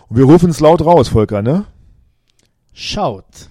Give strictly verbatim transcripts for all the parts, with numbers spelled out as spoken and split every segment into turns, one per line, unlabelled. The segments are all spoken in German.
Und wir rufen es laut raus, Volker, ne?
Schaut.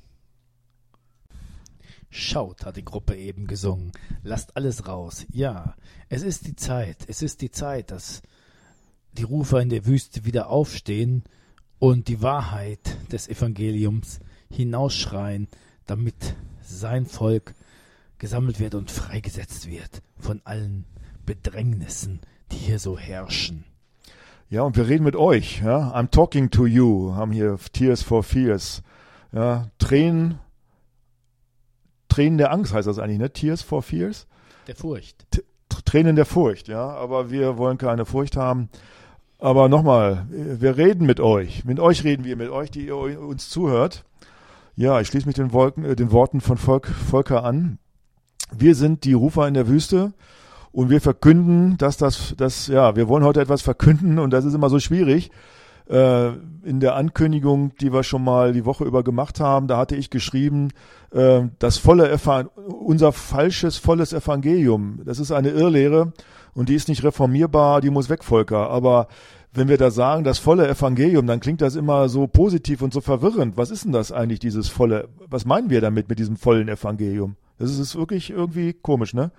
Schaut, hat die Gruppe eben gesungen. Lasst alles raus. Ja, es ist die Zeit. Es ist die Zeit, dass die Rufer in der Wüste wieder aufstehen und die Wahrheit des Evangeliums hinausschreien, damit sein Volk gesammelt wird und freigesetzt wird von allen Bedrängnissen, die hier so herrschen.
Ja, und wir reden mit euch. Ja? I'm talking to you. Haben hier Tears for Fears. Ja, Tränen, Tränen der Angst heißt das eigentlich, ne? Tears for Fears?
Der Furcht.
T- Tränen der Furcht, ja. Aber wir wollen keine Furcht haben. Aber nochmal, wir reden mit euch. Mit euch reden wir, mit euch, die ihr uns zuhört. Ja, ich schließe mich den, Wolken, äh, den Worten von Volk, Volker an. Wir sind die Rufer in der Wüste und wir verkünden, dass das, das, ja, wir wollen heute etwas verkünden und das ist immer so schwierig. Äh, in der Ankündigung, die wir schon mal die Woche über gemacht haben, da hatte ich geschrieben, äh, das volle Eva- unser falsches, volles Evangelium. Das ist eine Irrlehre und die ist nicht reformierbar, die muss weg, Volker. Aber wenn wir da sagen, das volle Evangelium, dann klingt das immer so positiv und so verwirrend. Was ist denn das eigentlich, dieses volle? Was meinen wir damit, mit diesem vollen Evangelium? Das ist wirklich irgendwie komisch, ne?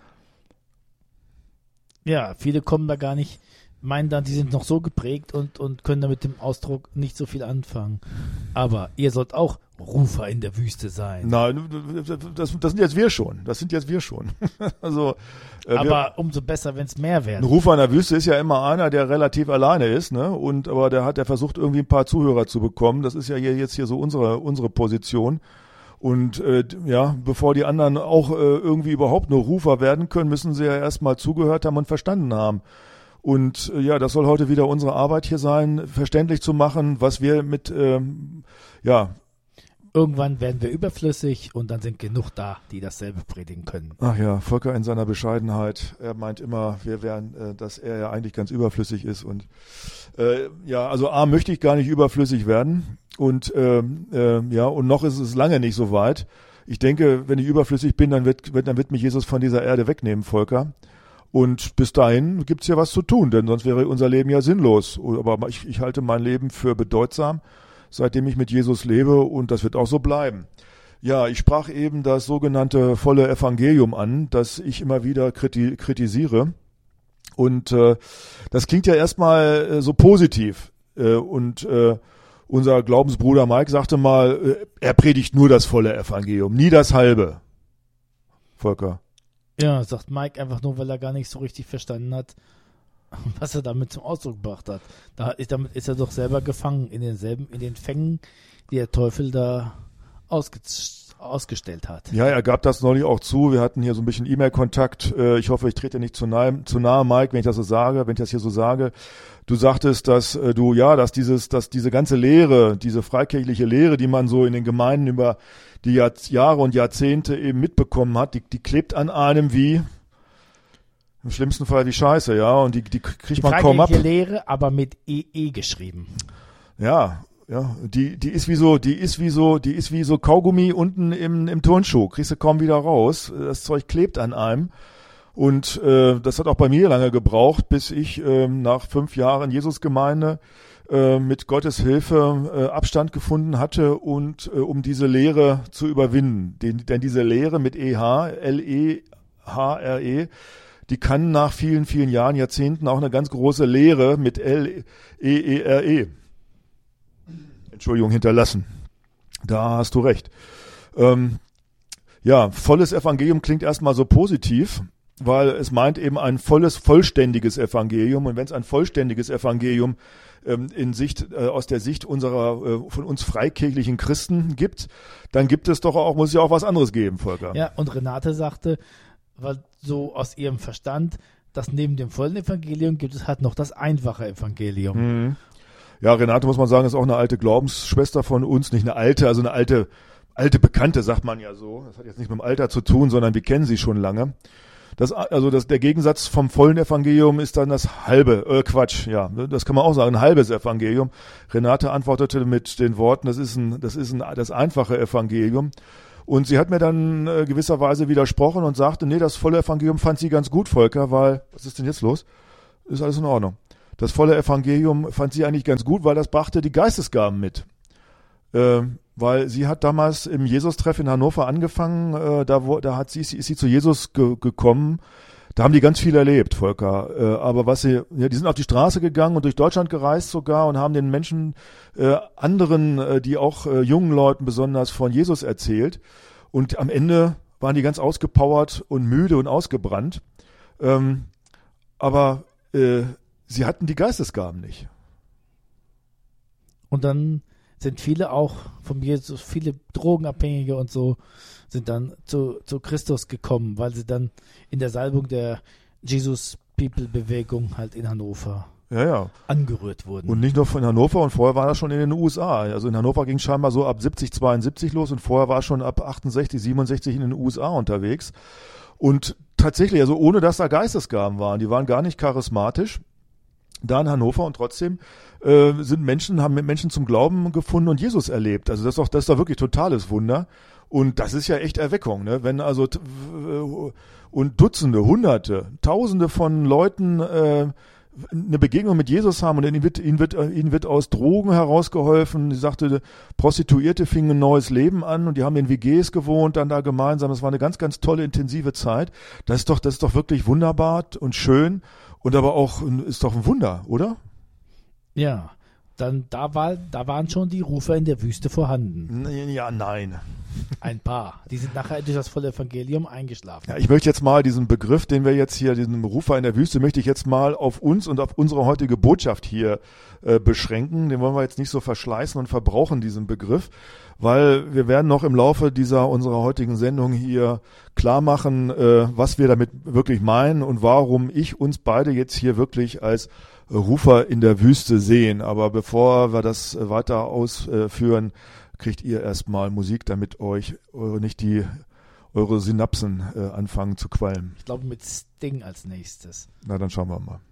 Ja, viele kommen da gar nicht, meinen dann, die sind noch so geprägt und, und können da mit dem Ausdruck nicht so viel anfangen. Aber ihr sollt auch Rufer in der Wüste sein.
Nein, das, das sind jetzt wir schon. Das sind jetzt wir schon. also, äh,
aber
wir,
umso besser, wenn es mehr werden.
Ein Rufer in der Wüste ist ja immer einer, der relativ alleine ist, ne? Und aber der hat, der versucht irgendwie ein paar Zuhörer zu bekommen. Das ist ja hier jetzt hier so unsere unsere Position. Und äh, ja, bevor die anderen auch äh, irgendwie überhaupt nur Rufer werden können, müssen sie ja erstmal zugehört haben und verstanden haben. Und äh, ja, das soll heute wieder unsere Arbeit hier sein, verständlich zu machen, was wir mit, ähm, ja.
Irgendwann werden wir überflüssig und dann sind genug da, die dasselbe predigen können.
Ach ja, Volker in seiner Bescheidenheit, er meint immer, wir wären, äh, dass er ja eigentlich ganz überflüssig ist. Und äh, ja, also A, möchte ich gar nicht überflüssig werden. Und ähm, äh, ja, und noch ist es lange nicht so weit. Ich denke, wenn ich überflüssig bin, dann wird, wird, dann wird mich Jesus von dieser Erde wegnehmen, Volker. Und bis dahin gibt's ja was zu tun, denn sonst wäre unser Leben ja sinnlos. Aber ich, ich halte mein Leben für bedeutsam, seitdem ich mit Jesus lebe, und das wird auch so bleiben. Ja, ich sprach eben das sogenannte volle Evangelium an, das ich immer wieder kriti- kritisiere. Und äh, das klingt ja erstmal äh, so positiv. Äh, und äh, unser Glaubensbruder Mike sagte mal, äh, er predigt nur das volle Evangelium, nie das halbe. Volker.
Ja, sagt Mike einfach nur, weil er gar nicht so richtig verstanden hat, was er damit zum Ausdruck gebracht hat. Da ist, damit ist er doch selber gefangen in denselben, in den Fängen, die der Teufel da ausge, ausgestellt hat.
Ja, er gab das neulich auch zu. Wir hatten hier so ein bisschen E-Mail-Kontakt. Ich hoffe, ich trete nicht zu nahe, zu nahe, Mike, wenn ich das so sage, wenn ich das hier so sage. Du sagtest, dass du, ja, dass dieses, dass diese ganze Lehre, diese freikirchliche Lehre, die man so in den Gemeinden über die Jahr, Jahre und Jahrzehnte eben mitbekommen hat, die, die klebt an einem wie, im schlimmsten Fall wie Scheiße, ja, und die, die kriegt
die
man kaum ab.
Die Lehre, aber mit E E geschrieben.
Ja, ja, die, die ist wie so, die ist wie so, die ist wie so Kaugummi unten im, im Turnschuh. Kriegst du kaum wieder raus. Das Zeug klebt an einem. Und äh, das hat auch bei mir lange gebraucht, bis ich äh, nach fünf Jahren Jesusgemeinde äh, mit Gottes Hilfe äh, Abstand gefunden hatte und äh, um diese Lehre zu überwinden. Den, denn diese Lehre mit E H, L E H R E, die kann nach vielen, vielen Jahren, Jahrzehnten auch eine ganz große Lehre mit L E E R E, Entschuldigung, hinterlassen. Da hast du recht. Ähm, ja, volles Evangelium klingt erstmal so positiv, weil es meint eben ein volles, vollständiges Evangelium. Und wenn es ein vollständiges Evangelium ähm, in Sicht, äh, aus der Sicht unserer, äh, von uns freikirchlichen Christen gibt, dann gibt es doch auch, muss es ja auch was anderes geben, Volker.
Ja, und Renate sagte, weil so aus ihrem Verstand, dass neben dem vollen Evangelium gibt es halt noch das einfache Evangelium.
Mhm. Ja, Renate, muss man sagen, ist auch eine alte Glaubensschwester von uns, nicht eine alte, also eine alte, alte Bekannte, sagt man ja so. Das hat jetzt nicht mit dem Alter zu tun, sondern wir kennen sie schon lange. Das, also das, der Gegensatz vom vollen Evangelium ist dann das halbe, äh, Quatsch, ja, das kann man auch sagen, ein halbes Evangelium. Renate antwortete mit den Worten, das ist ein, das ist ein, das einfache Evangelium. Und sie hat mir dann äh, gewisserweise widersprochen und sagte, nee, das volle Evangelium fand sie ganz gut, Volker, weil, was ist denn jetzt los? Ist alles in Ordnung. das volle Evangelium fand sie eigentlich ganz gut, weil das brachte die Geistesgaben mit. Äh, weil sie hat damals im Jesus-Treff in Hannover angefangen, äh, da, wo, da hat sie, ist sie zu Jesus ge- gekommen. Da haben die ganz viel erlebt, Volker. Äh, aber was sie, ja, die sind auf die Straße gegangen und durch Deutschland gereist sogar und haben den Menschen, äh, anderen, äh, die auch äh, jungen Leuten besonders von Jesus erzählt. Und am Ende waren die ganz ausgepowert und müde und ausgebrannt. Ähm, aber äh, sie hatten die Geistesgaben nicht.
Und dann sind viele auch von Jesus, viele Drogenabhängige und so, sind dann zu, zu Christus gekommen, weil sie dann in der Salbung der Jesus-People-Bewegung halt in Hannover
ja, ja.
angerührt wurden.
Und nicht nur von Hannover, und vorher war das schon in den U S A. Also in Hannover ging es scheinbar so ab siebzig, zweiundsiebzig los und vorher war es schon ab achtundsechzig, siebenundsechzig in den U S A unterwegs. Und tatsächlich, also ohne dass da Geistesgaben waren, die waren gar nicht charismatisch da in Hannover und trotzdem äh, sind Menschen, haben Menschen zum Glauben gefunden und Jesus erlebt. Also das ist doch, das ist doch wirklich totales Wunder. Und das ist ja echt Erweckung, ne? Wenn also t- und Dutzende, Hunderte, Tausende von Leuten äh, eine Begegnung mit Jesus haben und ihnen wird, ihnen wird, ihnen wird aus Drogen herausgeholfen. Sie sagte, Prostituierte fingen ein neues Leben an und die haben in W Gs gewohnt, dann da gemeinsam. Das war eine ganz, ganz tolle, intensive Zeit. Das ist doch, das ist doch wirklich wunderbar und schön und aber auch, ist doch ein Wunder, oder?
Ja, dann da, war, da waren schon die Rufer in der Wüste vorhanden.
Ja, nein.
Ein paar. Die sind nachher durch das volle Evangelium eingeschlafen.
Ja, ich möchte jetzt mal diesen Begriff, den wir jetzt hier, diesen Rufer in der Wüste, möchte ich jetzt mal auf uns und auf unsere heutige Botschaft hier äh, beschränken. Den wollen wir jetzt nicht so verschleißen und verbrauchen, diesen Begriff, weil wir werden noch im Laufe dieser unserer heutigen Sendung hier klar machen, äh, was wir damit wirklich meinen und warum ich uns beide jetzt hier wirklich als äh, Rufer in der Wüste sehen. Aber bevor wir das äh, weiter ausführen, kriegt ihr erstmal Musik, damit euch eure, nicht die eure Synapsen äh, anfangen zu qualmen.
Ich glaube mit Sting als nächstes.
Na, dann schauen wir mal.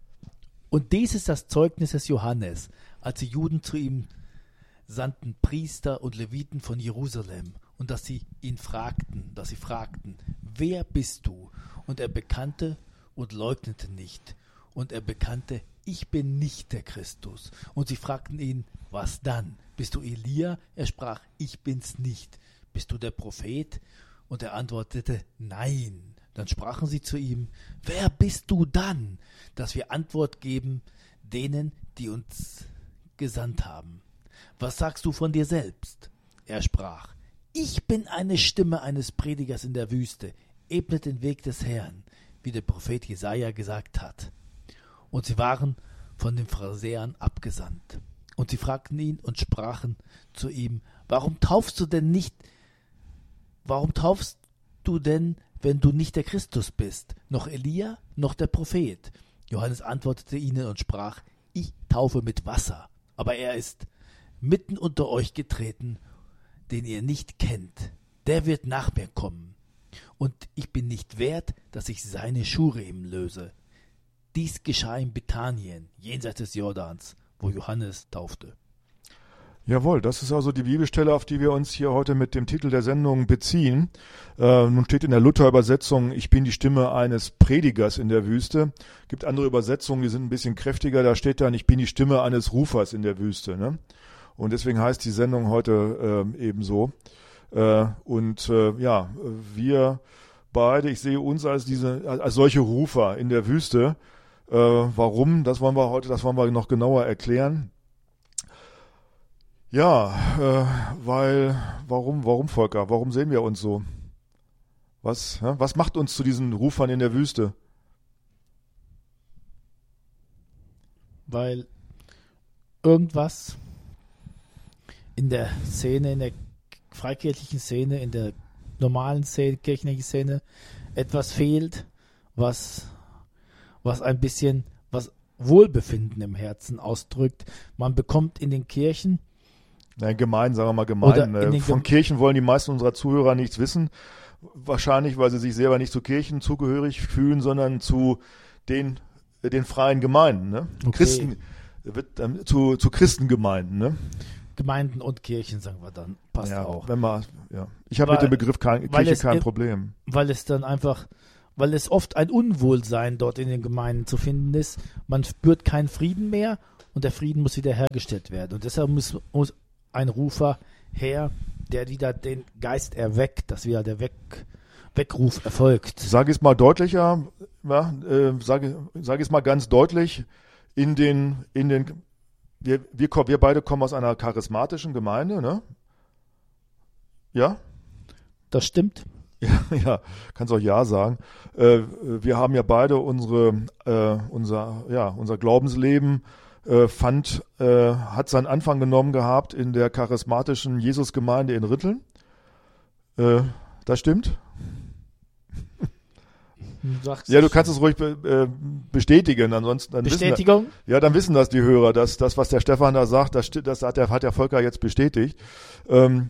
Und dies ist das Zeugnis des Johannes, als die Juden zu ihm sandten Priester und Leviten von Jerusalem, und dass sie ihn fragten, dass sie fragten, wer bist du? Und er bekannte und leugnete nicht. Und er bekannte, ich bin nicht der Christus. Und sie fragten ihn, was dann? Bist du Elia? Er sprach, ich bin's nicht. Bist du der Prophet? Und er antwortete, nein. Dann sprachen sie zu ihm, wer bist du dann, dass wir Antwort geben denen, die uns gesandt haben? Was sagst du von dir selbst? Er sprach, ich bin eine Stimme eines Predigers in der Wüste, ebnet den Weg des Herrn, wie der Prophet Jesaja gesagt hat. Und sie waren von den Pharisäern abgesandt. Und sie fragten ihn und sprachen zu ihm, warum taufst du denn nicht, warum taufst du denn, wenn du nicht der Christus bist, noch Elia, noch der Prophet? Johannes antwortete ihnen und sprach, ich taufe mit Wasser, aber er ist mitten unter euch getreten, den ihr nicht kennt. Der wird nach mir kommen, und ich bin nicht wert, dass ich seine Schuhriemen löse. Dies geschah in Bethanien, jenseits des Jordans, wo Johannes taufte.
Jawohl, das ist also die Bibelstelle, auf die wir uns hier heute mit dem Titel der Sendung beziehen. Äh, nun steht in der Luther-Übersetzung, ich bin die Stimme eines Predigers in der Wüste. Gibt andere Übersetzungen, die sind ein bisschen kräftiger, da steht dann, ich bin die Stimme eines Rufers in der Wüste. Ne? Und deswegen heißt die Sendung heute äh, ebenso. Äh, und äh, ja, wir beide, ich sehe uns als diese, als solche Rufer in der Wüste. Äh, warum? Das wollen wir heute, das wollen wir noch genauer erklären. Ja, äh, weil, warum, warum, Volker? Warum sehen wir uns so? Was, ja, was macht uns zu diesen Rufern in der Wüste?
Weil irgendwas in der Szene, in der freikirchlichen Szene, in der normalen Szene, kirchlichen Szene etwas fehlt, was was ein bisschen was Wohlbefinden im Herzen ausdrückt. Man bekommt in den Kirchen
Nein, gemein, sagen wir mal gemein. Äh, von Gem- Kirchen wollen die meisten unserer Zuhörer nichts wissen. Wahrscheinlich, weil sie sich selber nicht zu Kirchen zugehörig fühlen, sondern zu den, den freien Gemeinden. Ne?
Okay.
Christen, wird, ähm, zu, zu Christengemeinden. Ne?
Gemeinden und Kirchen, sagen wir dann. Passt
ja,
auch.
Wenn man, ja. Ich habe
weil,
mit dem Begriff kein, Kirche kein
im,
Problem.
Weil es dann einfach, weil es oft ein Unwohlsein dort in den Gemeinden zu finden ist. Man spürt keinen Frieden mehr und der Frieden muss wieder hergestellt werden. Und deshalb muss, muss ein Rufer her, der wieder den Geist erweckt, dass wieder der Weg, Weckruf erfolgt.
Sag es mal deutlicher, ja, äh, sag, sag es mal ganz deutlich, in den, in den, wir, wir, wir beide kommen aus einer charismatischen Gemeinde, ne? Ja?
Das stimmt.
Ja, ja, kannst auch ja sagen. Äh, wir haben ja beide unsere, äh, unser, ja, unser Glaubensleben äh, fand, äh, hat seinen Anfang genommen gehabt in der charismatischen Jesusgemeinde in Ritteln. Äh, das stimmt?
Sagst
Ja, du kannst es ruhig be, äh, bestätigen, ansonsten dann
Bestätigung?
Wissen, ja, dann wissen das die Hörer, dass das, was der Stefan da sagt, das, das hat, der, hat der Volker jetzt bestätigt. Ähm,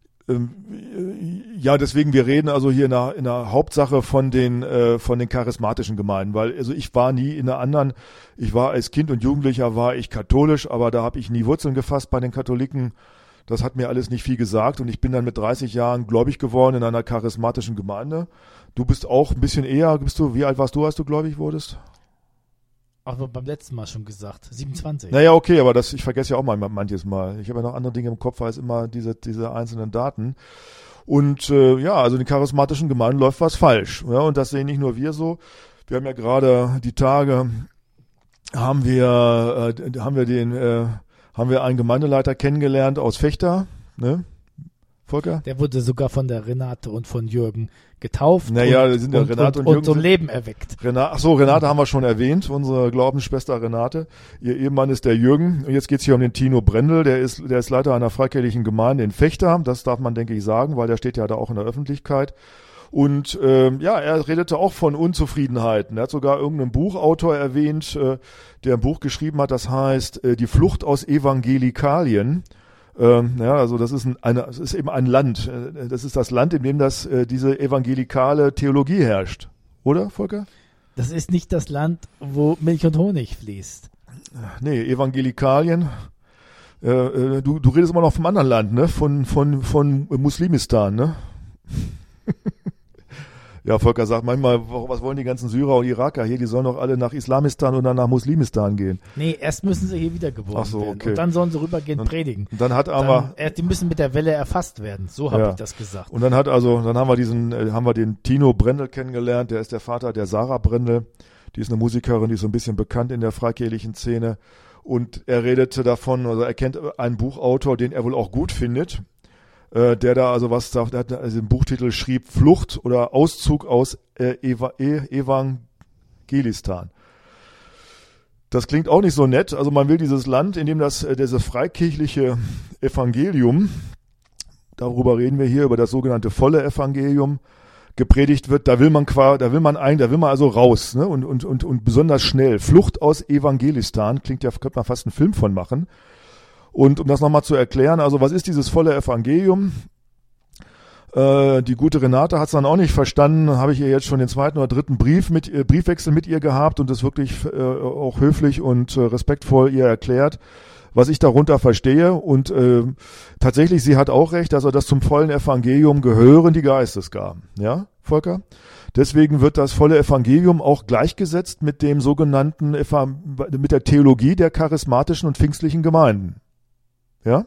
Ja, deswegen, wir reden also hier in der, in der Hauptsache von den, äh, von den charismatischen Gemeinden, weil also ich war nie in einer anderen, ich war als Kind und Jugendlicher war ich katholisch, aber da habe ich nie Wurzeln gefasst bei den Katholiken. Das hat mir alles nicht viel gesagt und ich bin dann mit dreißig Jahren gläubig geworden in einer charismatischen Gemeinde. Du bist auch ein bisschen eher, bist du, wie alt warst du, als du gläubig wurdest?
Aber beim letzten Mal schon gesagt, siebenundzwanzig.
Naja, okay, aber das, ich vergesse ja auch mal manches Mal. Ich habe ja noch andere Dinge im Kopf als immer diese, diese einzelnen Daten. Und äh, ja, also in den charismatischen Gemeinden läuft was falsch. Ja, und das sehen nicht nur wir so. Wir haben ja gerade die Tage, haben wir, äh, haben wir den, äh, haben wir einen Gemeindeleiter kennengelernt aus Fechter, ne? Volker?
Der wurde sogar von der Renate und von Jürgen getauft
naja,
und,
sind ja
und,
Renate
und,
und,
und zum Leben erweckt.
Renate, ach so, Renate haben wir schon erwähnt, unsere Glaubensschwester Renate. Ihr Ehemann ist der Jürgen. Und jetzt geht's hier um den Tino Brendel, der ist, der ist Leiter einer freikirchlichen Gemeinde in Fechter. Das darf man, denke ich, sagen, weil der steht ja da auch in der Öffentlichkeit. Und ähm, ja, er redete auch von Unzufriedenheiten. Er hat sogar irgendeinen Buchautor erwähnt, äh, der ein Buch geschrieben hat, das heißt äh, Die Flucht aus Evangelikalien. Ähm, ja, also das ist, ein, eine, das ist eben ein Land. Das ist das Land, in dem das, äh, diese evangelikale Theologie herrscht. Oder, Volker?
Das ist nicht das Land, wo Milch und Honig fließt.
Nee, Evangelikalien. Äh, äh, du, du redest immer noch vom anderen Land, ne? Von, von, von Muslimistan, ne? Ja, Volker sagt manchmal, was wollen die ganzen Syrer und Iraker hier? Die sollen doch alle nach Islamistan oder nach Muslimistan gehen.
Nee, erst müssen sie hier wiedergeboren
Ach so,
werden.
okay.
Und dann sollen sie rübergehen
Und-
predigen.
Und dann hat aber,
Dann, äh, die müssen mit der Welle erfasst werden. So habe
Ja.
ich das gesagt.
und dann hat also, dann haben wir diesen, äh, haben wir den Tino Brendel kennengelernt, der ist der Vater der Sarah Brendel. Die ist eine Musikerin, die ist so ein bisschen bekannt in der freikirchlichen Szene. Und er redete davon, also er kennt einen Buchautor, den er wohl auch gut findet, äh, der da also was sagt, der hat also den Buchtitel schrieb Flucht oder Auszug aus äh, Eva, e, Evangelistan. Das klingt auch nicht so nett. Also man will dieses Land, in dem das, äh, dieses freikirchliche Evangelium, darüber reden wir hier, über das sogenannte volle Evangelium, gepredigt wird, da will man qua, da will man ein, da will man also raus, ne? Und, und, und, und besonders schnell. Flucht aus Evangelistan, klingt ja, könnte man fast einen Film von machen. Und um das nochmal zu erklären, also was ist dieses volle Evangelium? Äh, die gute Renate hat es dann auch nicht verstanden, habe ich ihr jetzt schon den zweiten oder dritten Brief mit, äh, Briefwechsel mit ihr gehabt und das wirklich äh, auch höflich und äh, respektvoll ihr erklärt, was ich darunter verstehe. Und äh, tatsächlich, sie hat auch recht, also dass zum vollen Evangelium gehören die Geistesgaben. Ja, Volker? Deswegen wird das volle Evangelium auch gleichgesetzt mit dem sogenannten, Eva- mit der Theologie der charismatischen und pfingstlichen Gemeinden. Ja?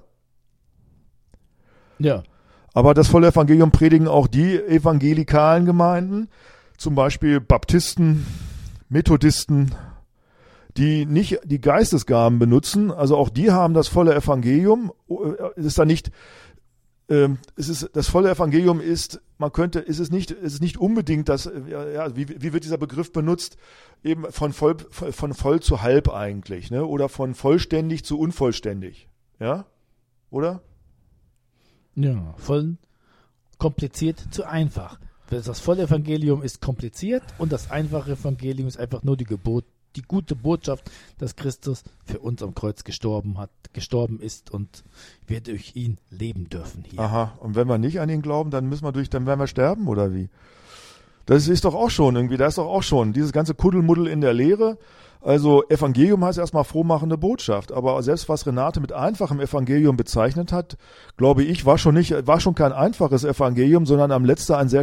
Ja.
Aber das volle Evangelium predigen auch die evangelikalen Gemeinden, zum Beispiel Baptisten, Methodisten, die nicht die Geistesgaben benutzen, also auch die haben das volle Evangelium. Es ist da nicht, ähm, es ist, das volle Evangelium ist, man könnte, ist es nicht, ist es nicht unbedingt das, ja, wie, wie wird dieser Begriff benutzt? Eben von voll, von voll zu halb eigentlich, ne? Oder von vollständig zu unvollständig, ja? Oder?
Ja, von kompliziert zu einfach. Das volle Evangelium ist kompliziert und das einfache Evangelium ist einfach nur die Gebot, die gute Botschaft, dass Christus für uns am Kreuz gestorben hat, gestorben ist und wir durch ihn leben dürfen hier.
Aha. Und wenn wir nicht an ihn glauben, dann müssen wir durch, dann werden wir sterben oder wie? Das ist doch auch schon irgendwie, da ist doch auch schon dieses ganze Kuddelmuddel in der Lehre. Also Evangelium heißt erstmal frohmachende Botschaft, aber selbst was Renate mit einfachem Evangelium bezeichnet hat, glaube ich, war schon nicht, war schon kein einfaches Evangelium, sondern am letzten ein sehr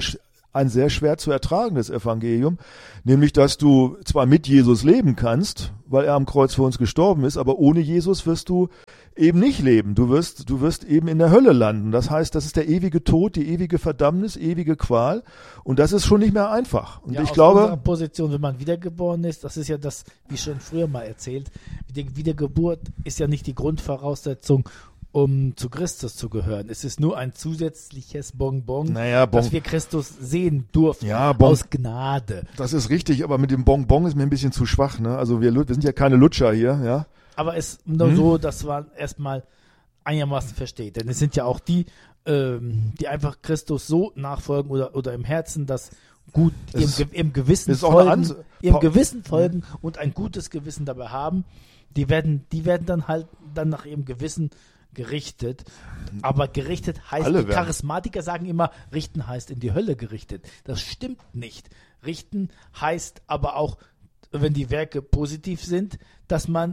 ein sehr schwer zu ertragendes Evangelium, nämlich, dass du zwar mit Jesus leben kannst, weil er am Kreuz für uns gestorben ist, aber ohne Jesus wirst du eben nicht leben. Du wirst, du wirst eben in der Hölle landen. Das heißt, das ist der ewige Tod, die ewige Verdammnis, ewige Qual. Und das ist schon nicht mehr einfach. Und
ja,
ich
aus
glaube,
unserer Position, wenn man wiedergeboren ist, das ist ja das, wie schon früher mal erzählt, die Wiedergeburt ist ja nicht die Grundvoraussetzung, um zu Christus zu gehören. Es ist nur ein zusätzliches Bonbon,
naja, bon,
dass wir Christus sehen durften,
ja, bon,
aus Gnade.
Das ist richtig, aber mit dem Bonbon ist mir ein bisschen zu schwach. Ne? Also wir, wir sind ja keine Lutscher hier. Ja.
Aber es ist nur
hm?
so, dass man erstmal einigermaßen versteht. Denn es sind ja auch die, ähm, die einfach Christus so nachfolgen oder, oder im Herzen das gut ihrem, Ge ihrem Gewissen folgen, ihrem Gewissen folgen und ein gutes Gewissen dabei haben. Die werden, die werden dann halt dann nach ihrem Gewissen gerichtet. Aber gerichtet heißt,
Alle
die
werden.
Charismatiker sagen immer, richten heißt in die Hölle gerichtet. Das stimmt nicht. Richten heißt aber auch, wenn die Werke positiv sind, dass man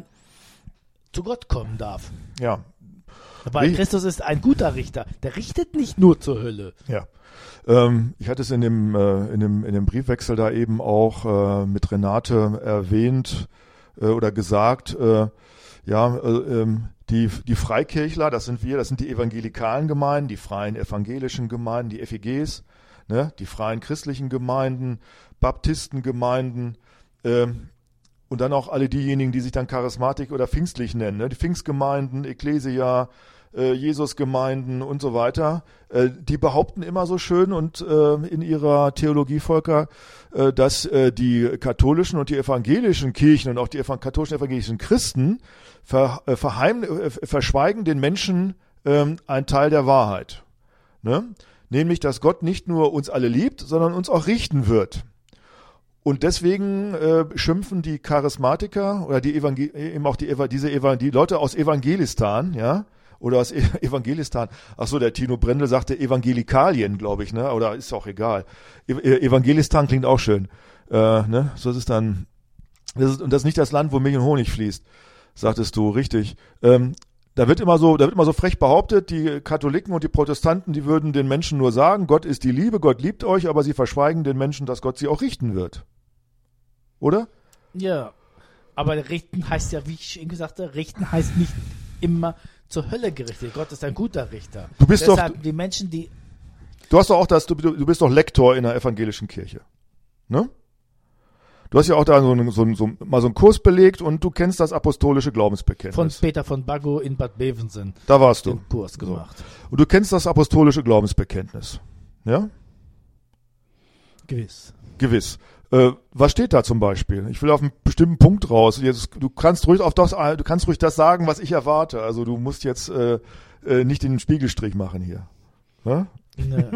zu Gott kommen darf.
Ja.
Weil Christus ist ein guter Richter. Der richtet nicht nur zur Hölle.
Ja. Ähm, ich hatte es in dem, äh, in dem, in dem Briefwechsel da eben auch äh, mit Renate erwähnt äh, oder gesagt, äh, ja, äh, ähm, die, die Freikirchler, das sind wir, das sind die evangelikalen Gemeinden, die freien evangelischen Gemeinden, die F E Gs, ne, die freien christlichen Gemeinden, Baptistengemeinden, äh, und dann auch alle diejenigen, die sich dann charismatik oder pfingstlich nennen, ne, die Pfingstgemeinden, Ekklesia, äh, Jesusgemeinden und so weiter, äh, die behaupten immer so schön und äh, in ihrer Theologie, Volker, äh, dass äh, die katholischen und die evangelischen Kirchen und auch die ev- katholischen evangelischen Christen ver, äh, verheim, äh, verschweigen den Menschen äh, einen Teil der Wahrheit. Ne? Nämlich, dass Gott nicht nur uns alle liebt, sondern uns auch richten wird. Und deswegen äh, schimpfen die Charismatiker oder die Evangel eben auch die, Eva diese Eva die Leute aus Evangelistan, ja, oder aus e Evangelistan. Ach so, der Tino Brendel sagte Evangelikalien, glaube ich, ne? Oder ist auch egal. E Evangelistan klingt auch schön, äh, ne? So ist es dann. Das ist, und das ist nicht das Land, wo Milch und Honig fließt, sagtest du, richtig. Ähm, da wird immer so, da wird immer so frech behauptet, die Katholiken und die Protestanten, die würden den Menschen nur sagen, Gott ist die Liebe, Gott liebt euch, aber sie verschweigen den Menschen, dass Gott sie auch richten wird. Oder?
Ja, aber richten heißt ja, wie ich eben gesagt habe, richten heißt nicht immer zur Hölle gerichtet. Gott ist ein guter Richter.
Du bist
Deshalb
doch,
die Menschen, die...
Du hast doch auch das, du, du bist doch Lektor in der evangelischen Kirche, ne? Du hast ja auch da so, so, so, mal so einen Kurs belegt und du kennst das apostolische Glaubensbekenntnis.
Von Peter von Baggo in Bad Bevensen.
Da warst du.
Den Kurs gemacht.
So. Und du kennst das apostolische Glaubensbekenntnis, ja?
Gewiss.
Gewiss. Äh, was steht da zum Beispiel? Ich will auf einen bestimmten Punkt raus. Jetzt, du kannst ruhig auf das, du kannst ruhig das sagen, was ich erwarte. Also du musst jetzt äh, äh, nicht den Spiegelstrich machen hier. Ja?
Ne.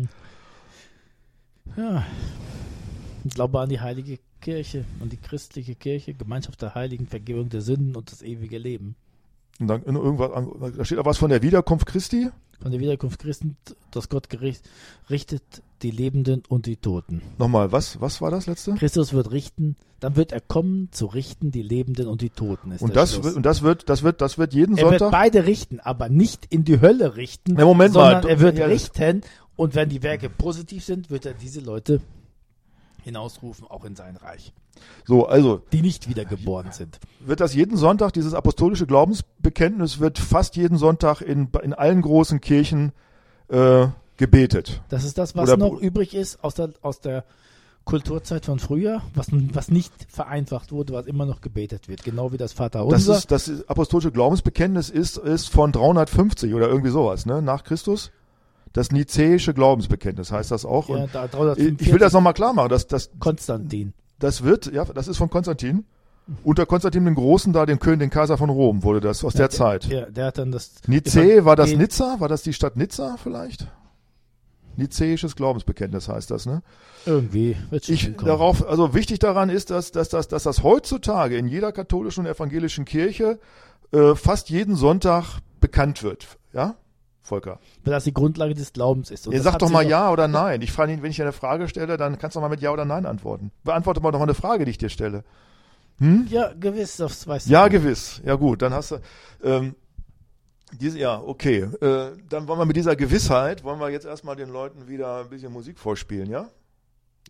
Ja. Ich glaube an die heilige Kirche, an die christliche Kirche, Gemeinschaft der Heiligen, Vergebung der Sünden und das ewige Leben.
Und dann in irgendwas, da steht auch was von der Wiederkunft Christi?
Von der Wiederkunft Christi, dass Gott gericht, richtet die Lebenden und die Toten.
Nochmal, was, was war das letzte?
Christus wird richten, dann wird er kommen, zu richten die Lebenden und die Toten. Ist
und
der
das
Schluss.
wird, und das wird, das wird, das wird jeden
er
Sonntag.
Er wird beide richten, aber nicht in die Hölle richten,
ja, Moment
sondern
mal.
er wird
ja,
richten und wenn die Werke positiv sind, wird er diese Leute hinausrufen, auch in sein Reich.
So, also.
Die nicht wiedergeboren sind.
Wird das jeden Sonntag, dieses apostolische Glaubensbekenntnis wird fast jeden Sonntag in, in allen großen Kirchen äh, gebetet.
Das ist das, was
Oder
noch übrig ist aus der, aus der Kulturzeit von früher, was, was nicht vereinfacht wurde, was immer noch gebetet wird. Genau wie das Vaterunser.
Das, ist, das apostolische Glaubensbekenntnis ist, ist von dreihundertfünfzig oder irgendwie sowas, ne, nach Christus. Das nizäische Glaubensbekenntnis heißt das auch.
Ja,
und
da dreihundertfünfundvierzig
ich will das nochmal klar machen. Das, das,
Konstantin.
Das wird, ja, das ist von Konstantin. Unter Konstantin den Großen, da den König, den Kaiser von Rom, wurde das aus
ja,
der
der,
Zeit.
Ja, der hat dann das.
Nicä, war das Nizza? War das die Stadt Nizza vielleicht? Nizäisches Glaubensbekenntnis heißt das, ne?
Irgendwie. Wird schon
ich, darauf, also wichtig daran ist, dass, dass, dass, dass das heutzutage in jeder katholischen und evangelischen Kirche äh, fast jeden Sonntag bekannt wird, ja? Volker.
Weil das die Grundlage des Glaubens ist.
Und Ihr sagt doch mal ja oder nein. Ich frage ihn, wenn ich dir eine Frage stelle, dann kannst du mal mit ja oder nein antworten. Beantworte mal doch mal eine Frage, die ich dir stelle. Hm?
Ja, gewiss, das weißt du.
Ja, gewiss. Ja gut, dann hast du ähm, diese, ja, okay. Äh, dann wollen wir mit dieser Gewissheit, wollen wir jetzt erstmal den Leuten wieder ein bisschen Musik vorspielen, ja?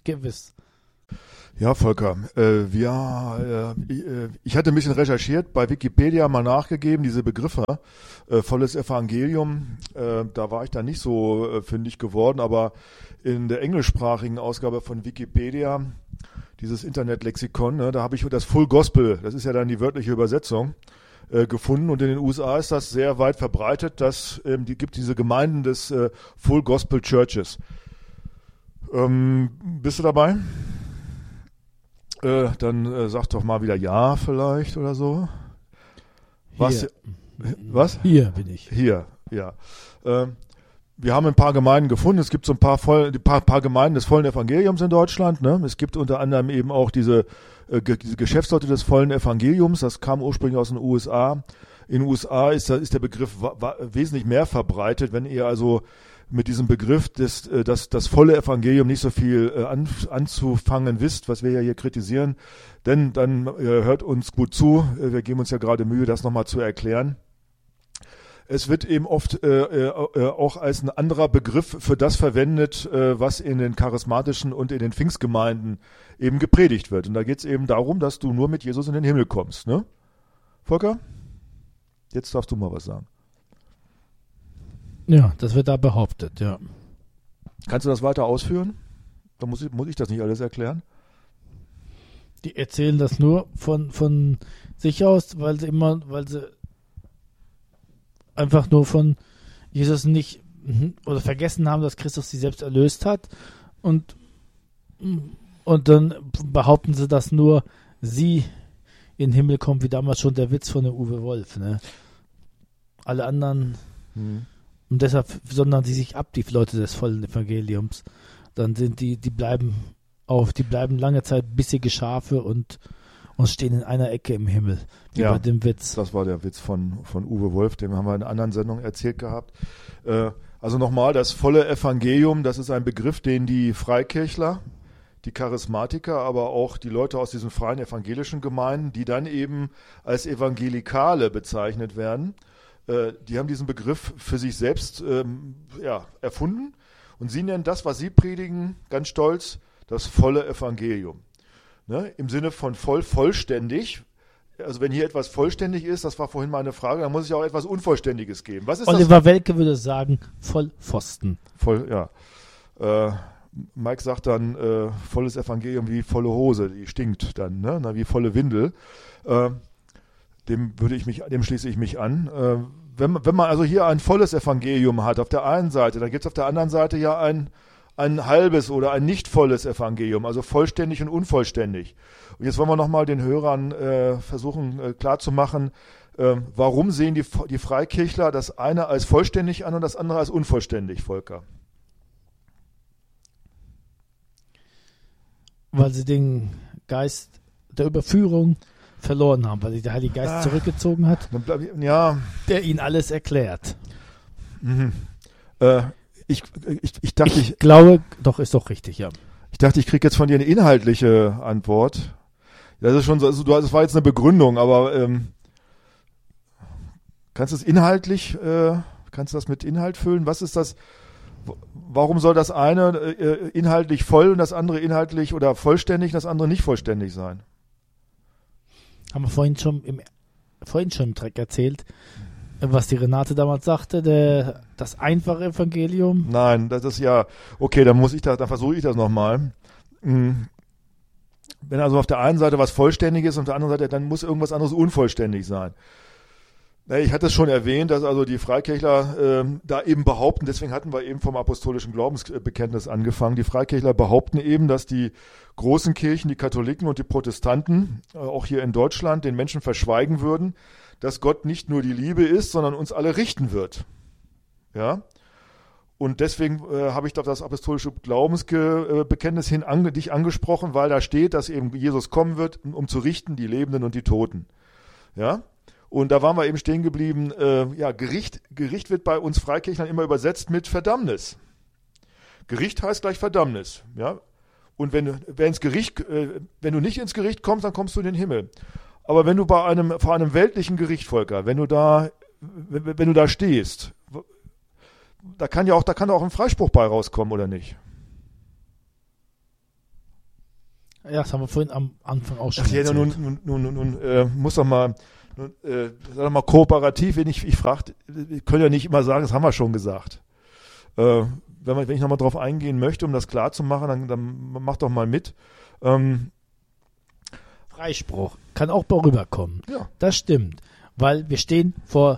gewiss.
Ja, Volker, äh, wir, äh, ich, äh, ich hatte ein bisschen recherchiert, bei Wikipedia mal nachgegeben, diese Begriffe, äh, volles Evangelium, äh, da war ich dann nicht so äh, fündig geworden, aber in der englischsprachigen Ausgabe von Wikipedia, dieses Internetlexikon, ne, da habe ich das Full Gospel, das ist ja dann die wörtliche Übersetzung, äh, gefunden, und in den U S A ist das sehr weit verbreitet, dass ähm, die gibt diese Gemeinden des äh, Full Gospel Churches. Ähm, bist du dabei? Äh, dann äh, sag doch mal wieder ja vielleicht oder so. Was?
Hier.
Was?
Hier bin ich.
Hier, ja. Ähm, wir haben ein paar Gemeinden gefunden. Es gibt so ein paar, voll, ein paar, paar Gemeinden des vollen Evangeliums in Deutschland. Ne? Es gibt unter anderem eben auch diese, äh, ge- diese Geschäftsleute des vollen Evangeliums. Das kam ursprünglich aus den U S A. In den U S A ist, ist der Begriff wa- wa- wesentlich mehr verbreitet. Wenn ihr also mit diesem Begriff, des, äh, dass das volle Evangelium nicht so viel äh, an, anzufangen wisst, was wir ja hier kritisieren, denn dann äh, hört uns gut zu. Äh, wir geben uns ja gerade Mühe, das nochmal zu erklären. Es wird eben oft äh, äh, auch als ein anderer Begriff für das verwendet, äh, was in den charismatischen und in den Pfingstgemeinden eben gepredigt wird. Und da geht es eben darum, dass du nur mit Jesus in den Himmel kommst. Ne? Volker? Jetzt darfst du mal was sagen.
Ja, das wird da behauptet, ja.
Kannst du das weiter ausführen? Da muss ich, muss ich das nicht alles erklären.
Die erzählen das nur von, von sich aus, weil sie immer, weil sie einfach nur von Jesus nicht oder vergessen haben, dass Christus sie selbst erlöst hat, und, und dann behaupten sie, dass nur sie in den Himmel kommen, wie damals schon der Witz von der Uwe Wolf, ne? Alle anderen, hm. Und deshalb sondern sie sich ab, die Leute des vollen Evangeliums. Dann sind die, die bleiben auf, die bleiben lange Zeit bissige Schafe und, und stehen in einer Ecke im Himmel. Wie
ja,
bei dem Witz.
Das war der Witz von, von Uwe Wolf, den haben wir in einer anderen Sendung erzählt gehabt. Äh, also nochmal, das volle Evangelium, das ist ein Begriff, den die Freikirchler, die Charismatiker, aber auch die Leute aus diesen freien evangelischen Gemeinden, die dann eben als Evangelikale bezeichnet werden, die haben diesen Begriff für sich selbst ähm, ja, erfunden, und sie nennen das, was sie predigen, ganz stolz, das volle Evangelium. Ne? Im Sinne von voll, vollständig. Also wenn hier etwas vollständig ist, das war vorhin mal eine Frage, dann muss es ja auch etwas Unvollständiges geben. Was ist
Oliver
das?
Welke würde sagen, voll Pfosten.
Voll, ja. Äh, Mike sagt dann, äh, volles Evangelium wie volle Hose, die stinkt dann, ne? Na, wie volle Windel. Äh, Dem würde ich mich, dem schließe ich mich an. Äh, wenn, wenn man also hier ein volles Evangelium hat, auf der einen Seite, dann gibt es auf der anderen Seite ja ein, ein halbes oder ein nicht volles Evangelium, also vollständig und unvollständig. Und jetzt wollen wir nochmal den Hörern äh, versuchen äh, klarzumachen, äh, warum sehen die, die Freikirchler das eine als vollständig an und das andere als unvollständig, Volker?
Weil sie den Geist der Überführung verloren haben, weil sich der Heilige Geist ah, zurückgezogen hat,
ja,
der ihnen alles erklärt.
Mhm. Äh, ich, ich, ich dachte, ich,
ich glaube, doch, ist doch richtig, ja.
Ich dachte, ich kriege jetzt von dir eine inhaltliche Antwort. Das ist schon so, also, das war jetzt eine Begründung, aber ähm, kannst du es inhaltlich, äh, kannst du das mit Inhalt füllen? Was ist das? Warum soll das eine äh, inhaltlich voll und das andere inhaltlich oder vollständig und das andere nicht vollständig sein?
Haben wir vorhin schon im, vorhin schon im Dreck erzählt, was die Renate damals sagte, der, das einfache Evangelium?
Nein, das ist ja, okay, dann muss ich das, dann versuche ich das nochmal. Wenn also auf der einen Seite was vollständig ist und auf der anderen Seite, dann muss irgendwas anderes unvollständig sein. Ich hatte es schon erwähnt, dass also die Freikirchler äh, da eben behaupten, deswegen hatten wir eben vom apostolischen Glaubensbekenntnis angefangen, die Freikirchler behaupten eben, dass die großen Kirchen, die Katholiken und die Protestanten, äh, auch hier in Deutschland, den Menschen verschweigen würden, dass Gott nicht nur die Liebe ist, sondern uns alle richten wird. Ja? Und deswegen äh, habe ich auf das apostolische Glaubensbekenntnis hin ange, dich angesprochen, weil da steht, dass eben Jesus kommen wird, um zu richten die Lebenden und die Toten. Ja? Und da waren wir eben stehen geblieben, äh, ja, Gericht, Gericht wird bei uns Freikirchlern immer übersetzt mit Verdammnis. Gericht heißt gleich Verdammnis, ja. Und wenn, wenn, ins Gericht, äh, wenn du nicht ins Gericht kommst, dann kommst du in den Himmel. Aber wenn du bei einem, vor einem weltlichen Gericht, Volker, wenn du da, wenn, wenn du da stehst, da kann ja auch, da kann auch ein Freispruch bei rauskommen, oder nicht?
Ja, das haben wir vorhin am Anfang auch schon
Ach, ja, nun, nun, nun, nun, nun äh, muss doch mal, nun, äh, sag doch mal kooperativ, wenn ich, ich frage, wir können ja nicht immer sagen, das haben wir schon gesagt. Äh, wenn, man, wenn ich nochmal drauf eingehen möchte, um das klar zu machen, dann, dann mach doch mal mit. Ähm,
Freispruch kann auch mal rüberkommen.
Ja.
Das stimmt, weil wir stehen vor,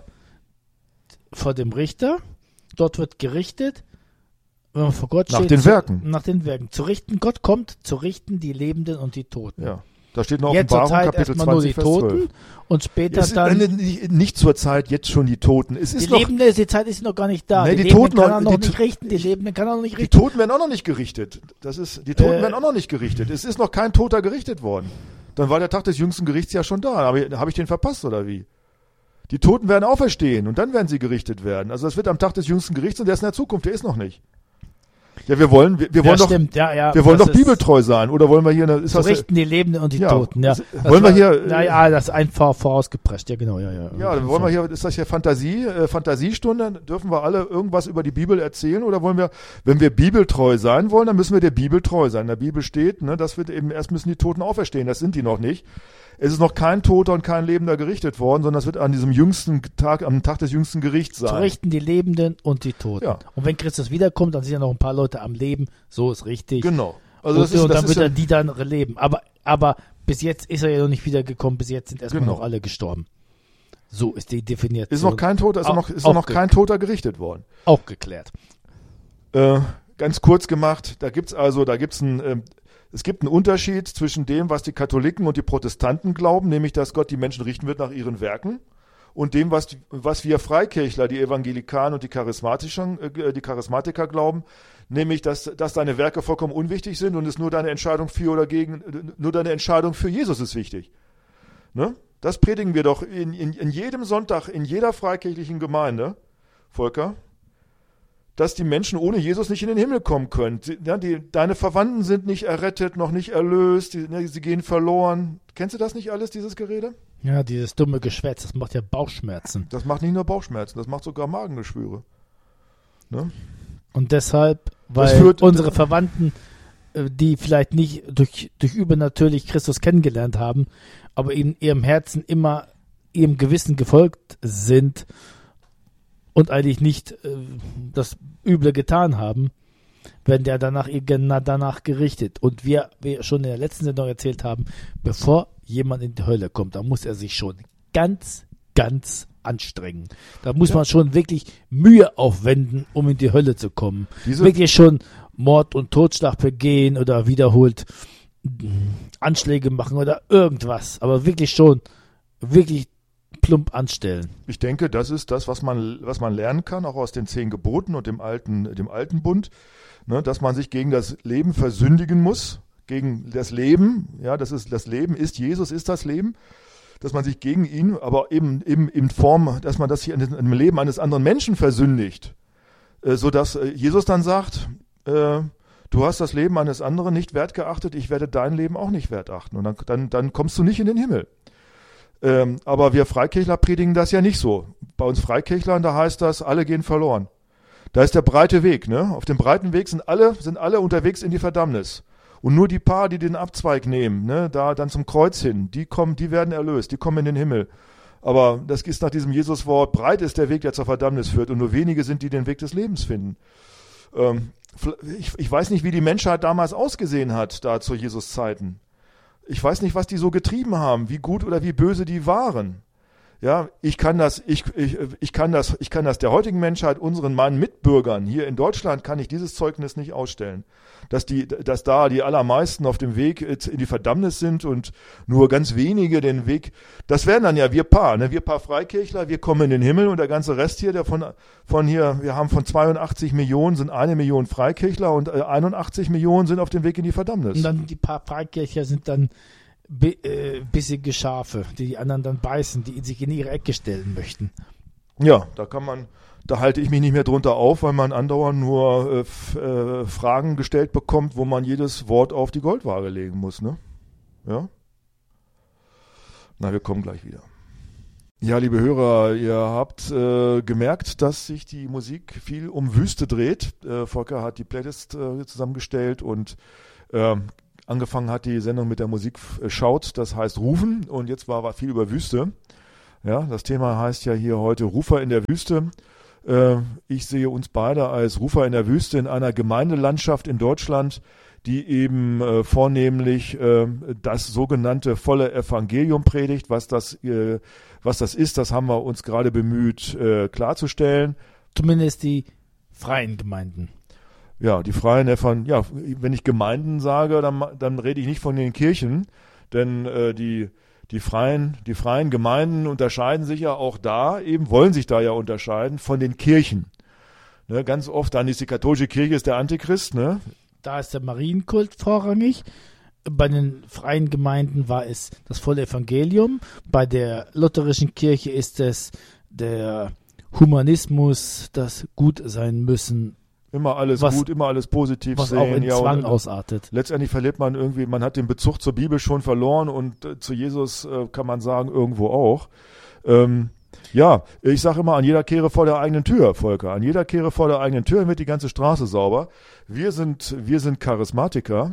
vor dem Richter, dort wird gerichtet, wenn man vor Gott
Nach
steht,
den
zu,
Werken.
Nach den Werken. Zu richten, Gott kommt zu richten die Lebenden und die Toten.
Ja. Da steht noch
Jetzt zur
Offenbarung,
Zeit
Kapitel
erstmal nur die
zwanzig, Vers
Toten
zwölf.
und später
Es ist,
dann...
äh, nicht, nicht zur Zeit, jetzt schon die Toten. Es ist
Die
noch,
Lebende, die Zeit ist noch gar nicht da.
Nee,
die
die
Lebenden
Toten
kann
noch-
er noch
die
nicht
To-
richten, die Lebenden kann er noch nicht
die
richten.
Toten werden auch noch nicht gerichtet. Das ist, die Toten
Äh,
werden auch noch nicht gerichtet. Es ist noch kein Toter gerichtet worden. Dann war der Tag des jüngsten Gerichts ja schon da. Aber habe ich den verpasst oder wie? Die Toten werden auferstehen und dann werden sie gerichtet werden. Also das wird am Tag des jüngsten Gerichts und der ist in der Zukunft, der ist noch nicht. Ja, wir wollen, wir, wir
Ja,
wollen doch,
stimmt, ja, ja.
wir wollen
das
doch
ist-
bibeltreu sein. Oder wollen wir hier eine, ist
Zu
das,
richten die Lebenden und die
Ja,
Toten, ja.
das-
Das
wollen wir
war-
hier, äh,
Na ja, das ist einfach vorausgepresst, ja genau, ja, ja.
ja, dann wollen wir hier, ist das hier Fantasie, äh, Fantasiestunde? Dürfen wir alle irgendwas über die Bibel erzählen? Oder wollen wir, wenn wir bibeltreu sein wollen, dann müssen wir der Bibel treu sein. In der Bibel steht, ne, das wird eben, erst müssen die Toten auferstehen. Das sind die noch nicht. Es ist noch kein Toter und kein Lebender gerichtet worden, sondern das wird an diesem jüngsten Tag, am Tag des jüngsten Gerichts
Zu
sein.
richten die Lebenden und die Toten.
Ja.
Und wenn Christus wiederkommt, dann sind ja noch ein paar Leute am Leben, so ist richtig.
Genau. Also das
und,
ist,
und
das
dann
ist
wird
ja,
er die dann leben. Aber, aber bis jetzt ist er ja noch nicht wiedergekommen, bis jetzt sind erstmal
Genau.
noch alle gestorben. So ist die Definition
ist noch kein Toter, ist
Auch-
noch, ist
auch
noch
ge-
kein Toter gerichtet worden.
auch geklärt.
Äh, ganz kurz gemacht, da gibt's also, da gibt's ein, ähm, es gibt einen Unterschied zwischen dem, was die Katholiken und die Protestanten glauben, nämlich, dass Gott die Menschen richten wird nach ihren Werken, und dem, was, die, was wir Freikirchler, die Evangelikalen und die Charismatischen, äh, die Charismatiker glauben, nämlich, dass, dass deine Werke vollkommen unwichtig sind und es nur deine Entscheidung für oder gegen, äh, nur deine Entscheidung für Jesus ist wichtig. Ne? Das predigen wir doch in, in, in jedem Sonntag, in jeder freikirchlichen Gemeinde, Volker, dass die Menschen ohne Jesus nicht in den Himmel kommen können. Sie, ja, die, deine Verwandten sind nicht errettet, noch nicht erlöst, die, ne, sie gehen verloren. Kennst du das nicht alles, dieses Gerede?
Ja, dieses dumme Geschwätz, das macht ja Bauchschmerzen.
Das macht nicht nur Bauchschmerzen, das macht sogar Magengeschwüre. Ne?
Und deshalb,
Das
weil
führt-
unsere Verwandten, äh, die vielleicht nicht durch, durch übernatürlich Christus kennengelernt haben, aber in ihrem Herzen immer ihrem Gewissen gefolgt sind und eigentlich nicht äh, das Üble getan haben, werden der danach, danach gerichtet. Und wir, wir schon in der letzten Sendung erzählt haben, bevor jemand in die Hölle kommt, da muss er sich schon ganz, ganz anstrengen. Da muss
Ja.
man schon wirklich Mühe aufwenden, um in die Hölle zu kommen.
Diese,
Wirklich schon Mord und Totschlag begehen oder wiederholt Anschläge machen oder irgendwas. Aber wirklich schon, wirklich plump anstellen.
ich denke, das ist das, was man, was man lernen kann, auch aus den zehn Geboten und dem alten, dem alten Bund, ne, dass man sich gegen das Leben versündigen muss, gegen das Leben, ja, das ist, das Leben ist Jesus, ist das Leben, dass man sich gegen ihn, aber eben, eben in Form, dass man das hier in dem Leben eines anderen Menschen versündigt, äh, sodass äh, Jesus dann sagt, äh, du hast das Leben eines anderen nicht wert geachtet, ich werde dein Leben auch nicht wert achten. Und dann, dann, dann kommst du nicht in den Himmel. Ähm, aber wir Freikirchler predigen das ja nicht so. Bei uns Freikirchlern, da heißt das, alle gehen verloren. Da ist der breite Weg, ne? Auf dem breiten Weg sind alle, sind alle unterwegs in die Verdammnis. Und nur die paar, die den Abzweig nehmen, ne, da dann zum Kreuz hin, die kommen, die werden erlöst, die kommen in den Himmel. Aber das ist nach diesem Jesuswort, breit ist der Weg, der zur Verdammnis führt, und nur wenige sind, die den Weg des Lebens finden. Ähm, ich, ich weiß nicht, wie die Menschheit damals ausgesehen hat, da zu Jesus Zeiten. Ich weiß nicht, was die so getrieben haben, wie gut oder wie böse die waren. Ja, ich kann das, ich, ich, ich kann das, ich kann das der heutigen Menschheit, unseren meinen Mitbürgern hier in Deutschland, kann ich dieses Zeugnis nicht ausstellen. Dass die, dass da die allermeisten auf dem Weg in die Verdammnis sind und nur ganz wenige den Weg, das wären dann ja wir paar, ne, wir paar Freikirchler, wir kommen in den Himmel und der ganze Rest hier, der von, von hier, wir haben von zweiundachtzig Millionen sind eine Million Freikirchler und einundachtzig Millionen sind auf dem Weg in die Verdammnis.
Und dann die paar Freikircher sind dann bi äh, bissige Schafe, die die anderen dann beißen, die sich in ihre Ecke stellen möchten.
Ja, da kann man, da halte ich mich nicht mehr drunter auf, weil man andauernd nur äh, f, äh, Fragen gestellt bekommt, wo man jedes Wort auf die Goldwaage legen muss, ne? Ja? Na, wir kommen gleich wieder. Ja, liebe Hörer, ihr habt äh, gemerkt, dass sich die Musik viel um Wüste dreht. Äh, Volker hat die Playlist äh, zusammengestellt und äh, angefangen hat die Sendung mit der Musik äh, Schaut, das heißt Rufen, und jetzt war, war viel über Wüste. Ja, das Thema heißt ja hier heute Rufer in der Wüste. Äh, ich sehe uns beide als Rufer in der Wüste in einer Gemeindelandschaft in Deutschland, die eben äh, vornehmlich äh, das sogenannte volle Evangelium predigt. Was das, äh, was das ist, das haben wir uns gerade bemüht äh, klarzustellen.
Zumindest die freien Gemeinden.
Ja, die freien Evangel- ja, wenn ich Gemeinden sage, dann, dann rede ich nicht von den Kirchen, denn äh, die Die freien, die freien Gemeinden unterscheiden sich ja auch da, eben wollen sich da ja unterscheiden von den Kirchen. Ne, ganz oft, dann ist die katholische Kirche ist der Antichrist, ne?
Da ist der Marienkult vorrangig. Bei den freien Gemeinden war es das volle Evangelium. Bei der lutherischen Kirche ist es der Humanismus, das gut sein müssen.
Immer alles
was,
gut, immer alles positiv
was
sehen.
auch in
ja,
Zwang
und,
ausartet.
Letztendlich verliert man irgendwie, man hat den Bezug zur Bibel schon verloren und äh, zu Jesus äh, kann man sagen, irgendwo auch. Ähm, ja, ich sage immer, an jeder Kehre vor der eigenen Tür, Volker. An jeder Kehre vor der eigenen Tür wird die ganze Straße sauber. Wir sind, wir sind Charismatiker.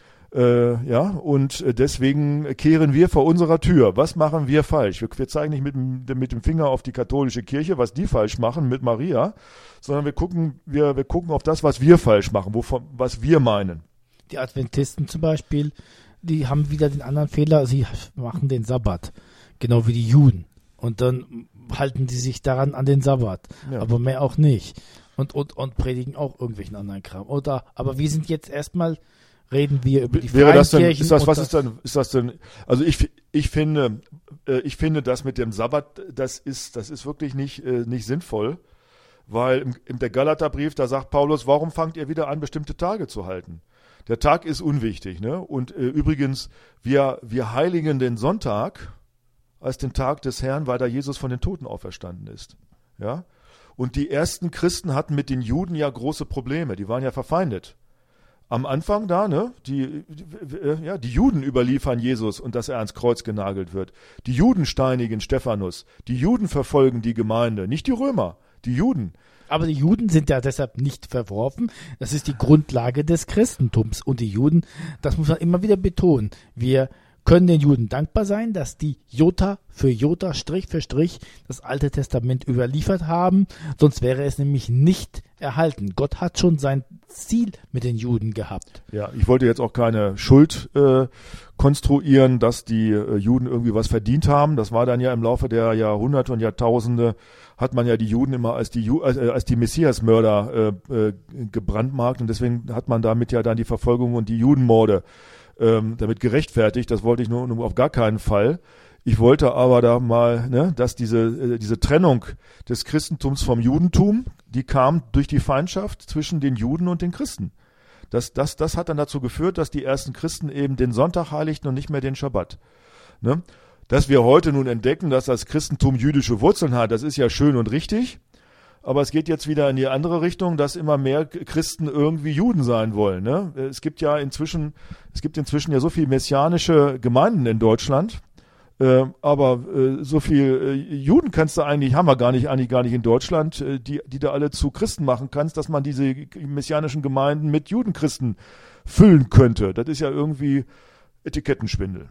Äh, ja, und deswegen kehren wir vor unserer Tür. Was machen wir falsch? Wir, wir zeigen nicht mit dem, mit dem Finger auf die katholische Kirche, was die falsch machen mit Maria, sondern wir gucken, wir, wir gucken auf das, was wir falsch machen, wovon, was wir meinen.
Die Adventisten zum Beispiel, die haben wieder den anderen Fehler, sie machen den Sabbat, genau wie die Juden. Und dann halten die sich daran an den Sabbat, ja. Aber mehr auch nicht. Und, und, und predigen auch irgendwelchen anderen Kram. Oder, aber wir sind jetzt erstmal... Reden wir über die
Wäre
freien
das denn,
Kirchen.
ist das, was ist denn, ist das denn, also ich, ich finde, äh, ich finde das mit dem Sabbat, das ist, das ist wirklich nicht, äh, nicht sinnvoll, weil im, im der Galaterbrief, da sagt Paulus, warum fangt ihr wieder an, bestimmte Tage zu halten? Der Tag ist unwichtig, ne? Und äh, übrigens, wir, wir heiligen den Sonntag als den Tag des Herrn, weil da Jesus von den Toten auferstanden ist, ja? Und die ersten Christen hatten mit den Juden ja große Probleme, die waren ja verfeindet. Am Anfang da, ne, die, die, ja, die Juden überliefern Jesus und dass er ans Kreuz genagelt wird. Die Juden steinigen Stephanus. Die Juden verfolgen die Gemeinde, nicht die Römer, die Juden.
Aber die Juden sind ja deshalb nicht verworfen. Das ist die Grundlage des Christentums. Und die Juden, das muss man immer wieder betonen, wir können den Juden dankbar sein, dass die Jota für Jota, Strich für Strich, das Alte Testament überliefert haben. Sonst wäre es nämlich nicht erhalten. Gott hat schon sein Ziel mit den Juden gehabt.
Ja, ich wollte jetzt auch keine Schuld äh, konstruieren, dass die äh, Juden irgendwie was verdient haben. Das war dann ja im Laufe der Jahrhunderte und Jahrtausende, hat man ja die Juden immer als die, Ju- äh, als die Messiasmörder äh, äh, gebrandmarkt. Und deswegen hat man damit ja dann die Verfolgung und die Judenmorde ähm, damit gerechtfertigt. Das wollte ich nur, nur auf gar keinen Fall. Ich wollte aber da mal, ne, dass diese, äh, diese Trennung des Christentums vom Judentum, die kam durch die Feindschaft zwischen den Juden und den Christen. Das, das, das hat dann dazu geführt, dass die ersten Christen eben den Sonntag heiligten und nicht mehr den Schabbat. Ne? Dass wir heute nun entdecken, dass das Christentum jüdische Wurzeln hat, das ist ja schön und richtig. Aber es geht jetzt wieder in die andere Richtung, dass immer mehr Christen irgendwie Juden sein wollen. Ne? Es gibt ja inzwischen, es gibt inzwischen ja so viele messianische Gemeinden in Deutschland. Äh, aber äh, so viel äh, Juden kannst du eigentlich, haben wir gar nicht, eigentlich gar nicht in Deutschland, äh, die, die du alle zu Christen machen kannst, dass man diese messianischen Gemeinden mit Judenchristen füllen könnte. Das ist ja irgendwie Etikettenschwindel.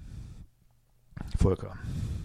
Volker.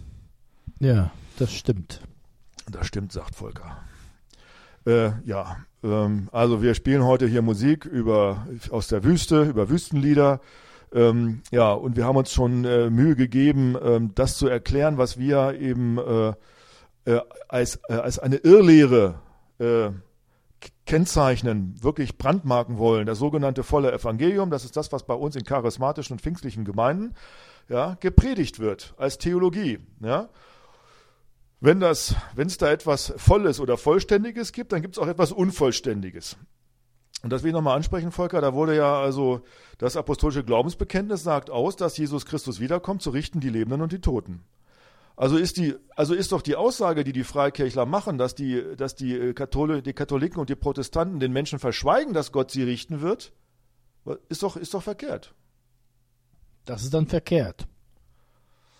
Ja, das stimmt.
Das stimmt, sagt Volker. Äh, ja, ähm, also wir spielen heute hier Musik über, aus der Wüste, über Wüstenlieder. Ähm, ja, und wir haben uns schon äh, Mühe gegeben, ähm, das zu erklären, was wir eben äh, äh, als, äh, als eine Irrlehre äh, kennzeichnen, wirklich brandmarken wollen. Das sogenannte volle Evangelium, das ist das, was bei uns in charismatischen und pfingstlichen Gemeinden ja, gepredigt wird, als Theologie. Ja. Wenn das, wenn es da etwas Volles oder Vollständiges gibt, dann gibt es auch etwas Unvollständiges. Und das will ich nochmal ansprechen, Volker, da wurde ja also das apostolische Glaubensbekenntnis sagt aus, dass Jesus Christus wiederkommt, zu richten die Lebenden und die Toten. Also ist die, also ist doch die Aussage, die die Freikirchler machen, dass die, dass die, Kathol- die Katholiken und die Protestanten den Menschen verschweigen, dass Gott sie richten wird, ist doch, ist doch verkehrt.
Das ist dann verkehrt.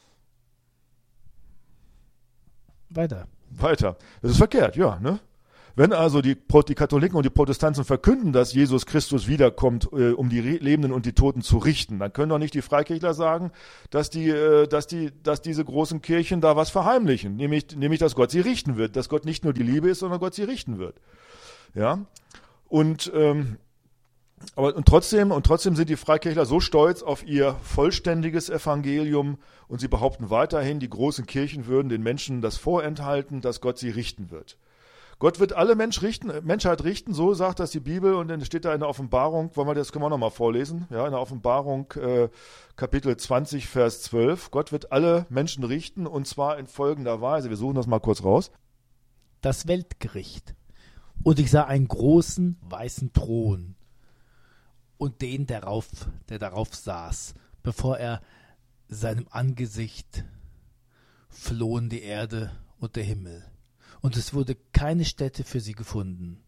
Weiter.
Weiter. Das ist verkehrt, ja, ne? Wenn also die, die Katholiken und die Protestanten verkünden, dass Jesus Christus wiederkommt, äh, um die Lebenden und die Toten zu richten, dann können doch nicht die Freikirchler sagen, dass die, äh, dass die, dass diese großen Kirchen da was verheimlichen, nämlich, nämlich, dass Gott sie richten wird, dass Gott nicht nur die Liebe ist, sondern Gott sie richten wird. Ja, und ähm, aber und trotzdem und trotzdem sind die Freikirchler so stolz auf ihr vollständiges Evangelium und sie behaupten weiterhin, die großen Kirchen würden den Menschen das vorenthalten, dass Gott sie richten wird. Gott wird alle Mensch richten, Menschheit richten, so sagt das die Bibel, und dann steht da in der Offenbarung, wollen wir das können wir nochmal vorlesen, ja, in der Offenbarung äh, Kapitel zwanzig, Vers zwölf, Gott wird alle Menschen richten, und zwar in folgender Weise, wir suchen das mal kurz raus.
Das Weltgericht. Und ich sah einen großen weißen Thron und den darauf, der darauf saß, bevor er seinem Angesicht flohen die Erde und der Himmel. Und es wurde keine Stätte für sie gefunden.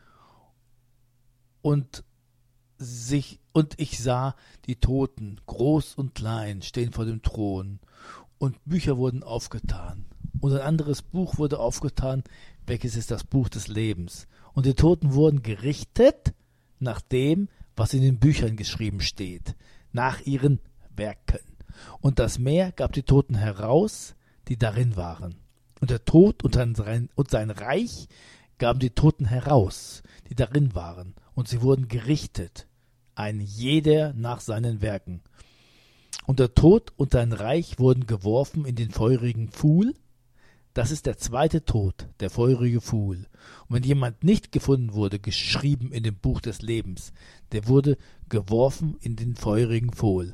Und sich, und ich sah die Toten, groß und klein, stehen vor dem Thron, und Bücher wurden aufgetan. Und ein anderes Buch wurde aufgetan, welches ist das Buch des Lebens. Und die Toten wurden gerichtet nach dem, was in den Büchern geschrieben steht, nach ihren Werken. Und das Meer gab die Toten heraus, die darin waren. Und der Tod und sein, und sein Reich gaben die Toten heraus, die darin waren. Und sie wurden gerichtet, ein jeder nach seinen Werken. Und der Tod und sein Reich wurden geworfen in den feurigen Pfuhl. Das ist der zweite Tod, der feurige Pfuhl. Und wenn jemand nicht gefunden wurde, geschrieben in dem Buch des Lebens, der wurde geworfen in den feurigen Pfuhl.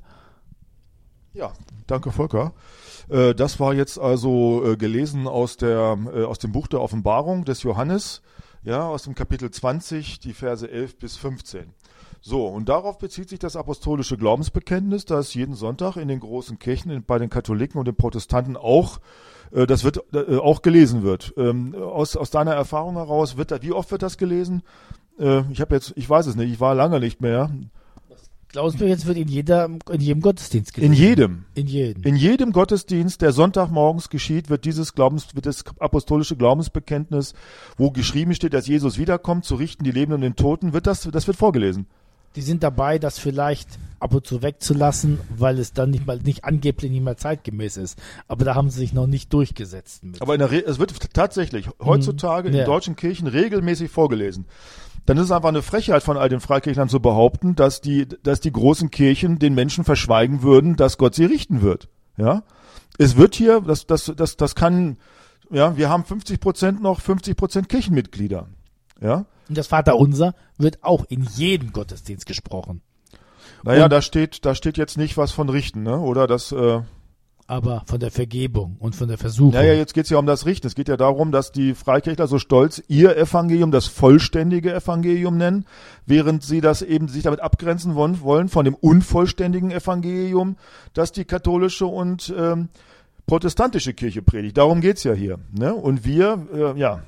Ja, danke Volker. Äh, das war jetzt also äh, gelesen aus der äh, aus dem Buch der Offenbarung des Johannes, ja, aus dem Kapitel zwanzig, die Verse elf bis fünfzehn. So, und darauf bezieht sich das apostolische Glaubensbekenntnis, das jeden Sonntag in den großen Kirchen, bei den Katholiken und den Protestanten auch, äh, das wird äh, auch gelesen wird. Ähm, aus aus deiner Erfahrung heraus, wird da, wie oft wird das gelesen? Äh, ich habe jetzt, ich weiß es nicht, ich war lange nicht mehr.
Glaubensbekenntnis wird in jeder, in jedem Gottesdienst gelesen.
In jedem.
In jedem.
In jedem Gottesdienst, der Sonntagmorgens geschieht, wird dieses Glaubens, wird das apostolische Glaubensbekenntnis, wo geschrieben steht, dass Jesus wiederkommt, zu richten die Lebenden und den Toten, wird das, das wird vorgelesen.
Die sind dabei, das vielleicht ab und zu wegzulassen, weil es dann nicht mal, nicht angeblich nicht mehr zeitgemäß ist. Aber da haben sie sich noch nicht durchgesetzt mit.
Aber in der Re- es wird tatsächlich heutzutage
Mhm. Ja.
in deutschen Kirchen regelmäßig vorgelesen. Dann ist es einfach eine Frechheit von all den Freikirchlern zu behaupten, dass die, dass die großen Kirchen den Menschen verschweigen würden, dass Gott sie richten wird. Ja, es wird hier, das, das, das, das kann, ja, wir haben fünfzig Prozent noch fünfzig Prozent Kirchenmitglieder. Ja.
Und das Vaterunser wird auch in jedem Gottesdienst gesprochen.
Naja,
Und-
da steht, da steht jetzt nicht was von Richten, ne? Oder das, äh,
Aber von der Vergebung und von der Versuchung.
Naja, jetzt geht's ja um das Richten. Es geht ja darum, dass die Freikirchler so stolz ihr Evangelium das vollständige Evangelium nennen, während sie das eben sich damit abgrenzen wollen, wollen von dem unvollständigen Evangelium, das die katholische und ähm, protestantische Kirche predigt. Darum geht's ja hier. Ne? Und wir, äh, ja,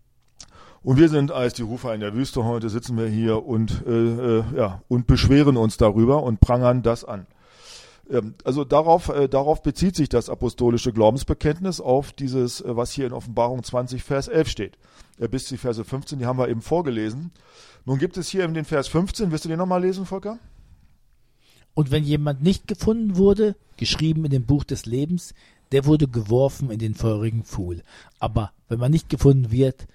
und wir sind als die Rufer in der Wüste heute, sitzen wir hier und, äh, äh, ja, und beschweren uns darüber und prangern das an. Also darauf, äh, darauf bezieht sich das apostolische Glaubensbekenntnis, auf dieses, äh, was hier in Offenbarung zwanzig, Vers elf steht. Äh, bis die Verse fünfzehn, die haben wir eben vorgelesen. Nun gibt es hier in den Vers fünfzehn, wirst du den nochmal lesen, Volker?
Und wenn jemand nicht gefunden wurde, geschrieben in dem Buch des Lebens, der wurde geworfen in den feurigen Pfuhl. Aber wenn man nicht gefunden wird,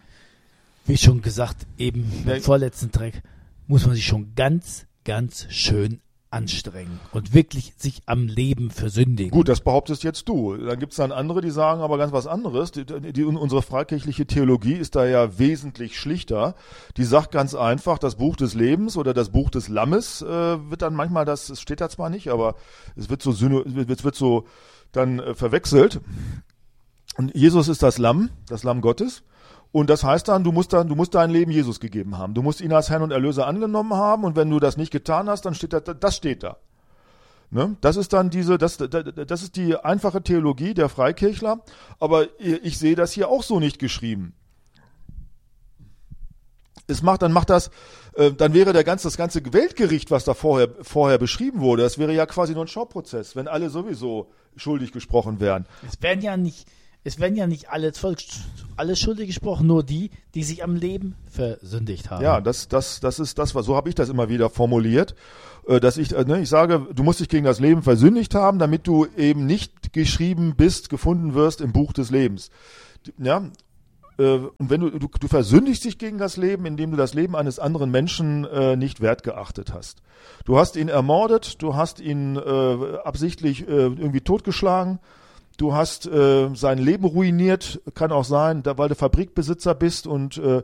wie schon gesagt, eben beim
Ja.
vorletzten Track, muss man sich schon ganz, ganz schön anstrengen und wirklich sich am Leben versündigen.
Gut, das behauptest jetzt du. Dann gibt es dann andere, die sagen aber ganz was anderes. Die, die, unsere freikirchliche Theologie ist da ja wesentlich schlichter. Die sagt ganz einfach, das Buch des Lebens oder das Buch des Lammes äh, wird dann manchmal, das es steht da zwar nicht, aber es wird so, es wird so dann äh, verwechselt. Und Jesus ist das Lamm, das Lamm Gottes. Und das heißt dann, du musst dann, du musst dein Leben Jesus gegeben haben. Du musst ihn als Herrn und Erlöser angenommen haben. Und wenn du das nicht getan hast, dann steht da, das steht da. Ne? Das ist dann diese, das, das ist die einfache Theologie der Freikirchler. Aber ich sehe das hier auch so nicht geschrieben. Es macht, dann macht das, äh, dann wäre der ganze, das ganze Weltgericht, was da vorher, vorher beschrieben wurde, das wäre ja quasi nur ein Schauprozess, wenn alle sowieso schuldig gesprochen wären.
Es werden ja nicht, es werden ja nicht alle, alle schuldig gesprochen, nur die, die sich am Leben versündigt haben.
Ja, das, das, das ist das, was, so habe ich das immer wieder formuliert, äh, dass ich, äh, ne, ich sage, du musst dich gegen das Leben versündigt haben, damit du eben nicht geschrieben bist, gefunden wirst im Buch des Lebens. Ja, äh, und wenn du, du, du versündigst dich gegen das Leben, indem du das Leben eines anderen Menschen äh, nicht wertgeachtet hast. Du hast ihn ermordet, du hast ihn äh, absichtlich äh, irgendwie totgeschlagen, du hast äh, sein Leben ruiniert, kann auch sein, da, weil du Fabrikbesitzer bist und äh,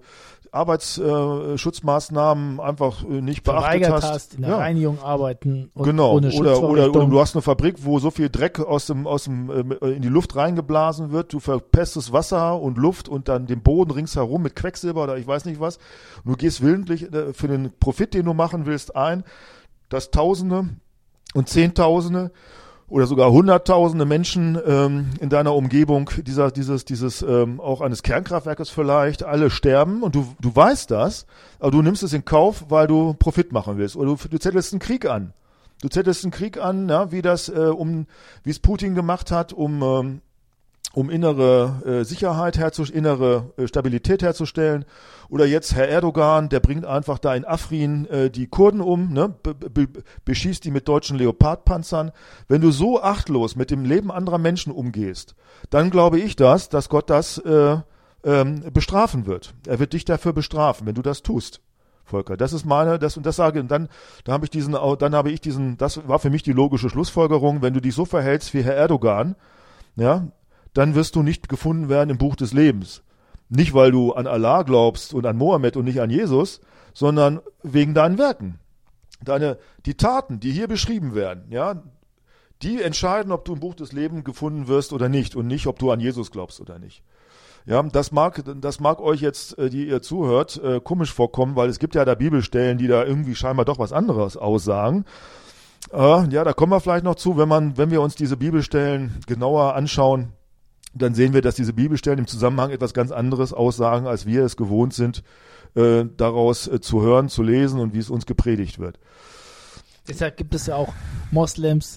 Arbeitsschutzmaßnahmen äh, einfach äh, nicht beachtet
Verweigert
hast.
hast, in der
ja.
Reinigung arbeiten und
Genau.
ohne
oder, oder,
Schutzvorrichtung.
oder du hast eine Fabrik, wo so viel Dreck aus dem, aus dem, äh, in die Luft reingeblasen wird, du verpestest Wasser und Luft und dann den Boden ringsherum mit Quecksilber oder ich weiß nicht was. Und du gehst willentlich äh, für den Profit, den du machen willst, ein, dass Tausende und Zehntausende oder sogar Hunderttausende Menschen ähm, in deiner Umgebung dieser, dieses, dieses ähm, auch eines Kernkraftwerkes vielleicht alle sterben und du, du weißt das, aber du nimmst es in Kauf, weil du Profit machen willst oder du, du zettelst einen Krieg an. Du zettelst einen Krieg an, ja, wie das äh, um, wie es Putin gemacht hat, um ähm, um innere äh, Sicherheit herzustellen, innere äh, Stabilität herzustellen. Oder jetzt Herr Erdogan, der bringt einfach da in Afrin äh, die Kurden um, ne? be- be- beschießt die mit deutschen Leopardpanzern. Wenn du so achtlos mit dem Leben anderer Menschen umgehst, dann glaube ich das, dass Gott das äh, ähm, bestrafen wird. Er wird dich dafür bestrafen, wenn du das tust. Volker, das ist meine, das und das sage und dann, da habe ich diesen, dann habe ich diesen, das war für mich die logische Schlussfolgerung, wenn du dich so verhältst wie Herr Erdogan, ja, dann wirst du nicht gefunden werden im Buch des Lebens. Nicht, weil du an Allah glaubst und an Mohammed und nicht an Jesus, sondern wegen deinen Werken. Deine, die Taten, die hier beschrieben werden, ja, die entscheiden, ob du im Buch des Lebens gefunden wirst oder nicht und nicht, ob du an Jesus glaubst oder nicht. Ja, das mag, das mag euch jetzt, die ihr zuhört, komisch vorkommen, weil es gibt ja da Bibelstellen, die da irgendwie scheinbar doch was anderes aussagen. Ja, da kommen wir vielleicht noch zu, wenn man, wenn wir uns diese Bibelstellen genauer anschauen, dann sehen wir, dass diese Bibelstellen im Zusammenhang etwas ganz anderes aussagen, als wir es gewohnt sind, äh, daraus äh, zu hören, zu lesen und wie es uns gepredigt wird.
Deshalb gibt es ja auch Moslems,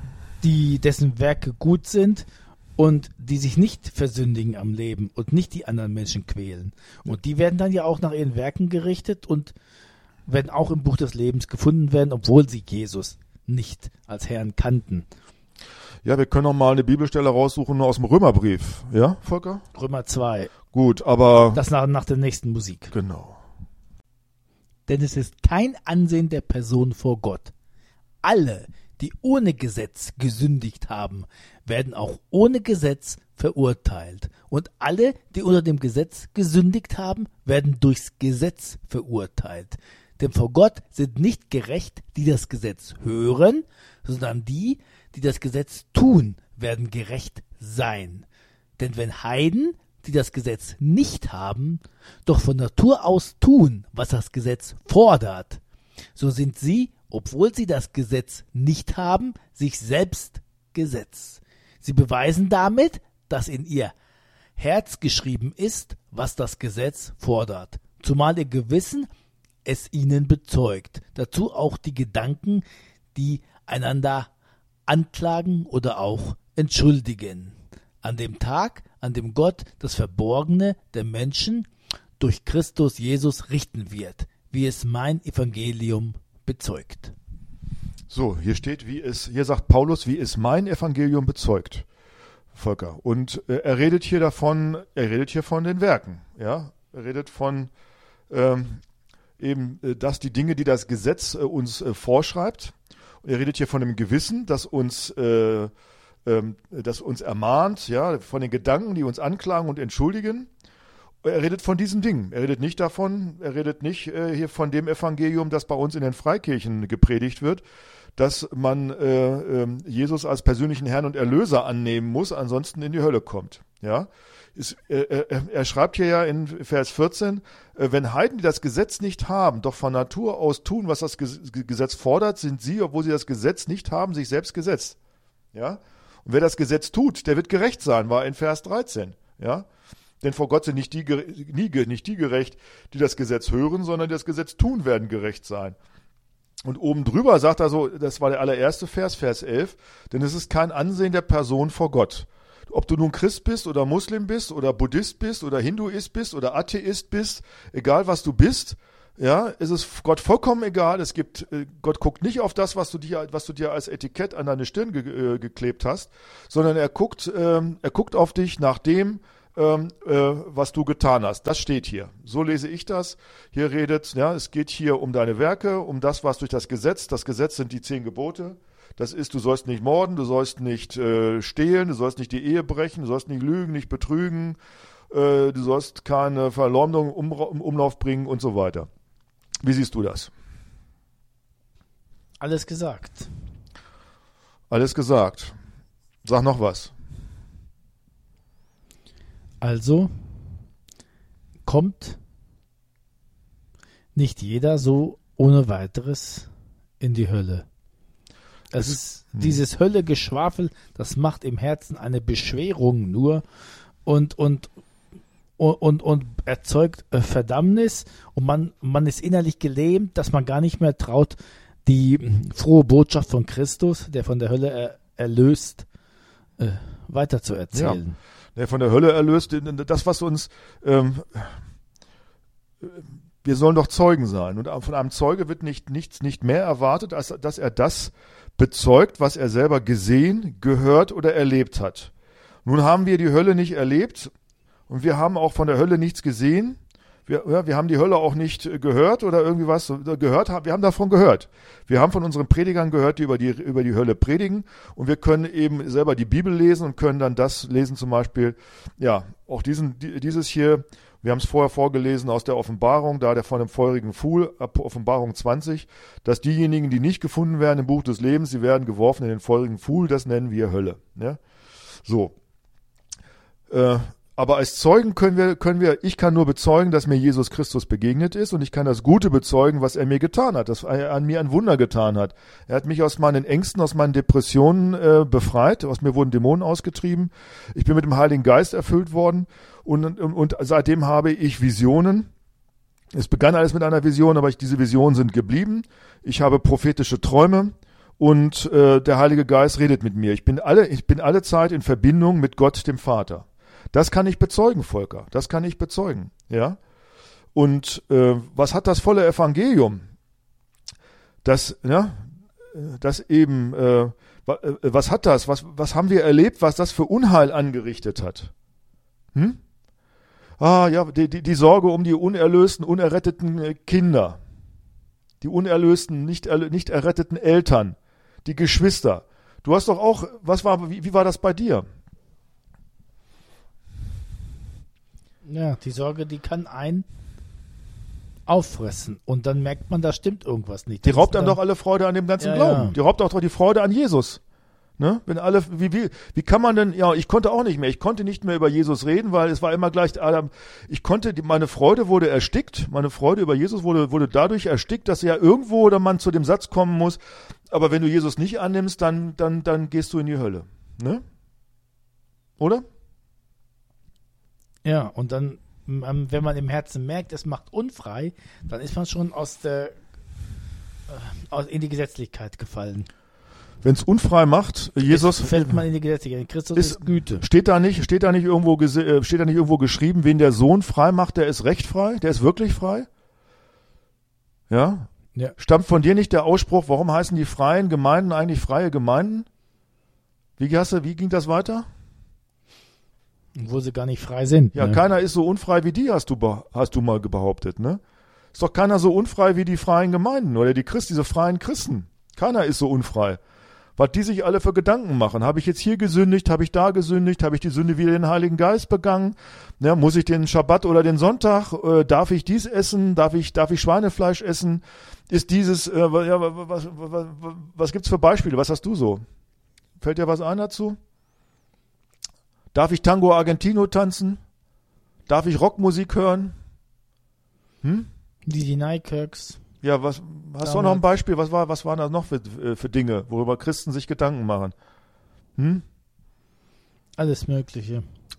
die dessen Werke gut sind und die sich nicht versündigen am Leben und nicht die anderen Menschen quälen. Und die werden dann ja auch nach ihren Werken gerichtet und werden auch im Buch des Lebens gefunden werden, obwohl sie Jesus nicht als Herrn kannten.
Ja, wir können noch mal eine Bibelstelle raussuchen, nur aus dem Römerbrief. Ja, Volker?
Römer zwei.
Gut, aber...
Das nach, nach der nächsten Musik.
Genau.
Denn es ist kein Ansehen der Person vor Gott. Alle, die ohne Gesetz gesündigt haben, werden auch ohne Gesetz verurteilt. Und alle, die unter dem Gesetz gesündigt haben, werden durchs Gesetz verurteilt. Denn vor Gott sind nicht gerecht, die das Gesetz hören, sondern die, die das Gesetz tun, werden gerecht sein. Denn wenn Heiden, die das Gesetz nicht haben, doch von Natur aus tun, was das Gesetz fordert, so sind sie, obwohl sie das Gesetz nicht haben, sich selbst Gesetz. Sie beweisen damit, dass in ihr Herz geschrieben ist, was das Gesetz fordert, zumal ihr Gewissen es ihnen bezeugt. Dazu auch die Gedanken, die einander anklagen oder auch entschuldigen. An dem Tag, an dem Gott das Verborgene der Menschen durch Christus Jesus richten wird, wie es mein Evangelium bezeugt.
So, hier steht, wie es, hier sagt Paulus, wie es mein Evangelium bezeugt, Volker. Und äh, er redet hier davon, er redet hier von den Werken, ja. Er redet von ähm, eben, äh, dass die Dinge, die das Gesetz äh, uns äh, vorschreibt. Er redet hier von dem Gewissen, das uns, äh, ähm, das uns ermahnt, ja, von den Gedanken, die uns anklagen und entschuldigen. Er redet von diesen Dingen. Er redet nicht davon, er redet nicht äh, hier von dem Evangelium, das bei uns in den Freikirchen gepredigt wird, dass man äh, äh, Jesus als persönlichen Herrn und Erlöser annehmen muss, ansonsten in die Hölle kommt. Ja, ist, äh, äh, er schreibt hier ja in Vers vierzehn, äh, wenn Heiden, die das Gesetz nicht haben, doch von Natur aus tun, was das Gesetz fordert, sind sie, obwohl sie das Gesetz nicht haben, sich selbst Gesetz. Ja, und wer das Gesetz tut, der wird gerecht sein, war in Vers dreizehn. Ja, denn vor Gott sind nicht die, nie, nicht die gerecht, die das Gesetz hören, sondern die das Gesetz tun, werden gerecht sein. Und oben drüber sagt er so, das war der allererste Vers, Vers elf, denn es ist kein Ansehen der Person vor Gott. ob du nun Christ bist oder Muslim bist oder Buddhist bist oder Hinduist bist oder Atheist bist, egal was du bist, ja, ist es Gott vollkommen egal. Es gibt, Gott guckt nicht auf das, was du dir, was du dir als Etikett an deine Stirn ge, äh, geklebt hast, sondern er guckt, ähm, er guckt auf dich nach dem, ähm, äh, was du getan hast. Das steht hier. So lese ich das. Hier redet, ja, es geht hier um deine Werke, um das, was durch das Gesetz, das Gesetz sind die zehn Gebote. Das ist, du sollst nicht morden, du sollst nicht äh, stehlen, du sollst nicht die Ehe brechen, du sollst nicht lügen, nicht betrügen, äh, du sollst keine Verleumdung um, um Umlauf bringen und so weiter. Wie siehst du das?
Alles gesagt.
Alles gesagt. Sag noch was.
Also kommt nicht jeder so ohne weiteres in die Hölle. Es ist hm. dieses Höllegeschwafel, das macht im Herzen eine Beschwerung nur und und und und, und erzeugt äh, Verdammnis und man man ist innerlich gelähmt, dass man gar nicht mehr traut, die frohe Botschaft von Christus, der von der Hölle er, erlöst, äh, weiter zu erzählen.
Ja. Der von der Hölle erlöst, das was uns ähm, wir sollen doch Zeugen sein und von einem Zeuge wird nicht nichts nicht mehr erwartet, als dass er das bezeugt, was er selber gesehen, gehört oder erlebt hat. Nun haben wir die Hölle nicht erlebt und wir haben auch von der Hölle nichts gesehen. Wir, ja, wir haben die Hölle auch nicht gehört oder irgendwie was gehört. Wir haben davon gehört. Wir haben von unseren Predigern gehört, die über die, über die Hölle predigen und wir können eben selber die Bibel lesen und können dann das lesen, zum Beispiel, ja, auch diesen, dieses hier. Wir haben es vorher vorgelesen aus der Offenbarung, da der von dem feurigen Pfuhl, Offenbarung zwanzig, dass diejenigen, die nicht gefunden werden im Buch des Lebens, sie werden geworfen in den feurigen Pfuhl, das nennen wir Hölle. Ja? So. Äh, aber als Zeugen können wir, können wir, ich kann nur bezeugen, dass mir Jesus Christus begegnet ist und ich kann das Gute bezeugen, was er mir getan hat, dass er an mir ein Wunder getan hat. Er hat mich aus meinen Ängsten, aus meinen Depressionen äh, befreit, aus mir wurden Dämonen ausgetrieben. Ich bin mit dem Heiligen Geist erfüllt worden. Und, und, und seitdem habe ich Visionen. Es begann alles mit einer Vision, aber ich, diese Visionen sind geblieben. Ich habe prophetische Träume und äh, der Heilige Geist redet mit mir. Ich bin alle, ich bin alle Zeit in Verbindung mit Gott, dem Vater. Das kann ich bezeugen, Volker. Das kann ich bezeugen. Ja. Und äh, was hat das volle Evangelium? Das, ja, das eben. Äh, was hat das? Was, was haben wir erlebt? Was das für Unheil angerichtet hat? Hm? Ah, ja, die, die, die Sorge um die unerlösten, unerretteten Kinder, die unerlösten, nicht, er, nicht erretteten Eltern, die Geschwister. Du hast doch auch, was war, wie, wie war das bei dir?
Ja, die Sorge, die kann einen auffressen und dann merkt man, da stimmt irgendwas nicht.
Die raubt dann doch alle Freude an dem ganzen ja, Glauben. Ja. Die raubt auch doch die Freude an Jesus. Ne? Wenn alle, wie, wie, wie kann man denn, ja, ich konnte auch nicht mehr, ich konnte nicht mehr über Jesus reden, weil es war immer gleich, ich konnte, meine Freude wurde erstickt, meine Freude über Jesus wurde, wurde dadurch erstickt, dass ja irgendwo oder man zu dem Satz kommen muss, aber wenn du Jesus nicht annimmst, dann, dann, dann gehst du in die Hölle. Ne? Oder?
Ja, und dann, wenn man im Herzen merkt, es macht unfrei, dann ist man schon aus der, aus, in die Gesetzlichkeit gefallen.
Wenn es unfrei macht, Jesus
es fällt man in die Gesetzlichkeit. Christus ist, ist Güte.
Steht da nicht, steht da nicht irgendwo, steht da nicht irgendwo geschrieben, wen der Sohn frei macht, der ist recht frei, der ist wirklich frei? Ja? Ja. Stammt von dir nicht der Ausspruch, warum heißen die freien Gemeinden eigentlich freie Gemeinden? Wie hast du, wie ging das weiter?
Wo sie gar nicht frei sind.
Ja, ne? Keiner ist so unfrei wie die, hast du, hast du mal behauptet, ne? Ist doch keiner so unfrei wie die freien Gemeinden oder die Christen, diese freien Christen. Keiner ist so unfrei. Was die sich alle für Gedanken machen. Habe ich jetzt hier gesündigt? Habe ich da gesündigt? Habe ich die Sünde wieder den Heiligen Geist begangen? Ja, muss ich den Schabbat oder den Sonntag? Äh, darf ich dies essen? Darf ich, darf ich Schweinefleisch essen? Ist dieses, äh, ja, was, was, was, was gibt's für Beispiele? Was hast du so? Fällt dir was ein dazu? Darf ich Tango Argentino tanzen? Darf ich Rockmusik hören? Hm?
Die Neikirks.
Ja, was, hast du noch ein Beispiel? Was war, was waren da noch für, für Dinge, worüber Christen sich Gedanken machen? Hm?
Alles Mögliche.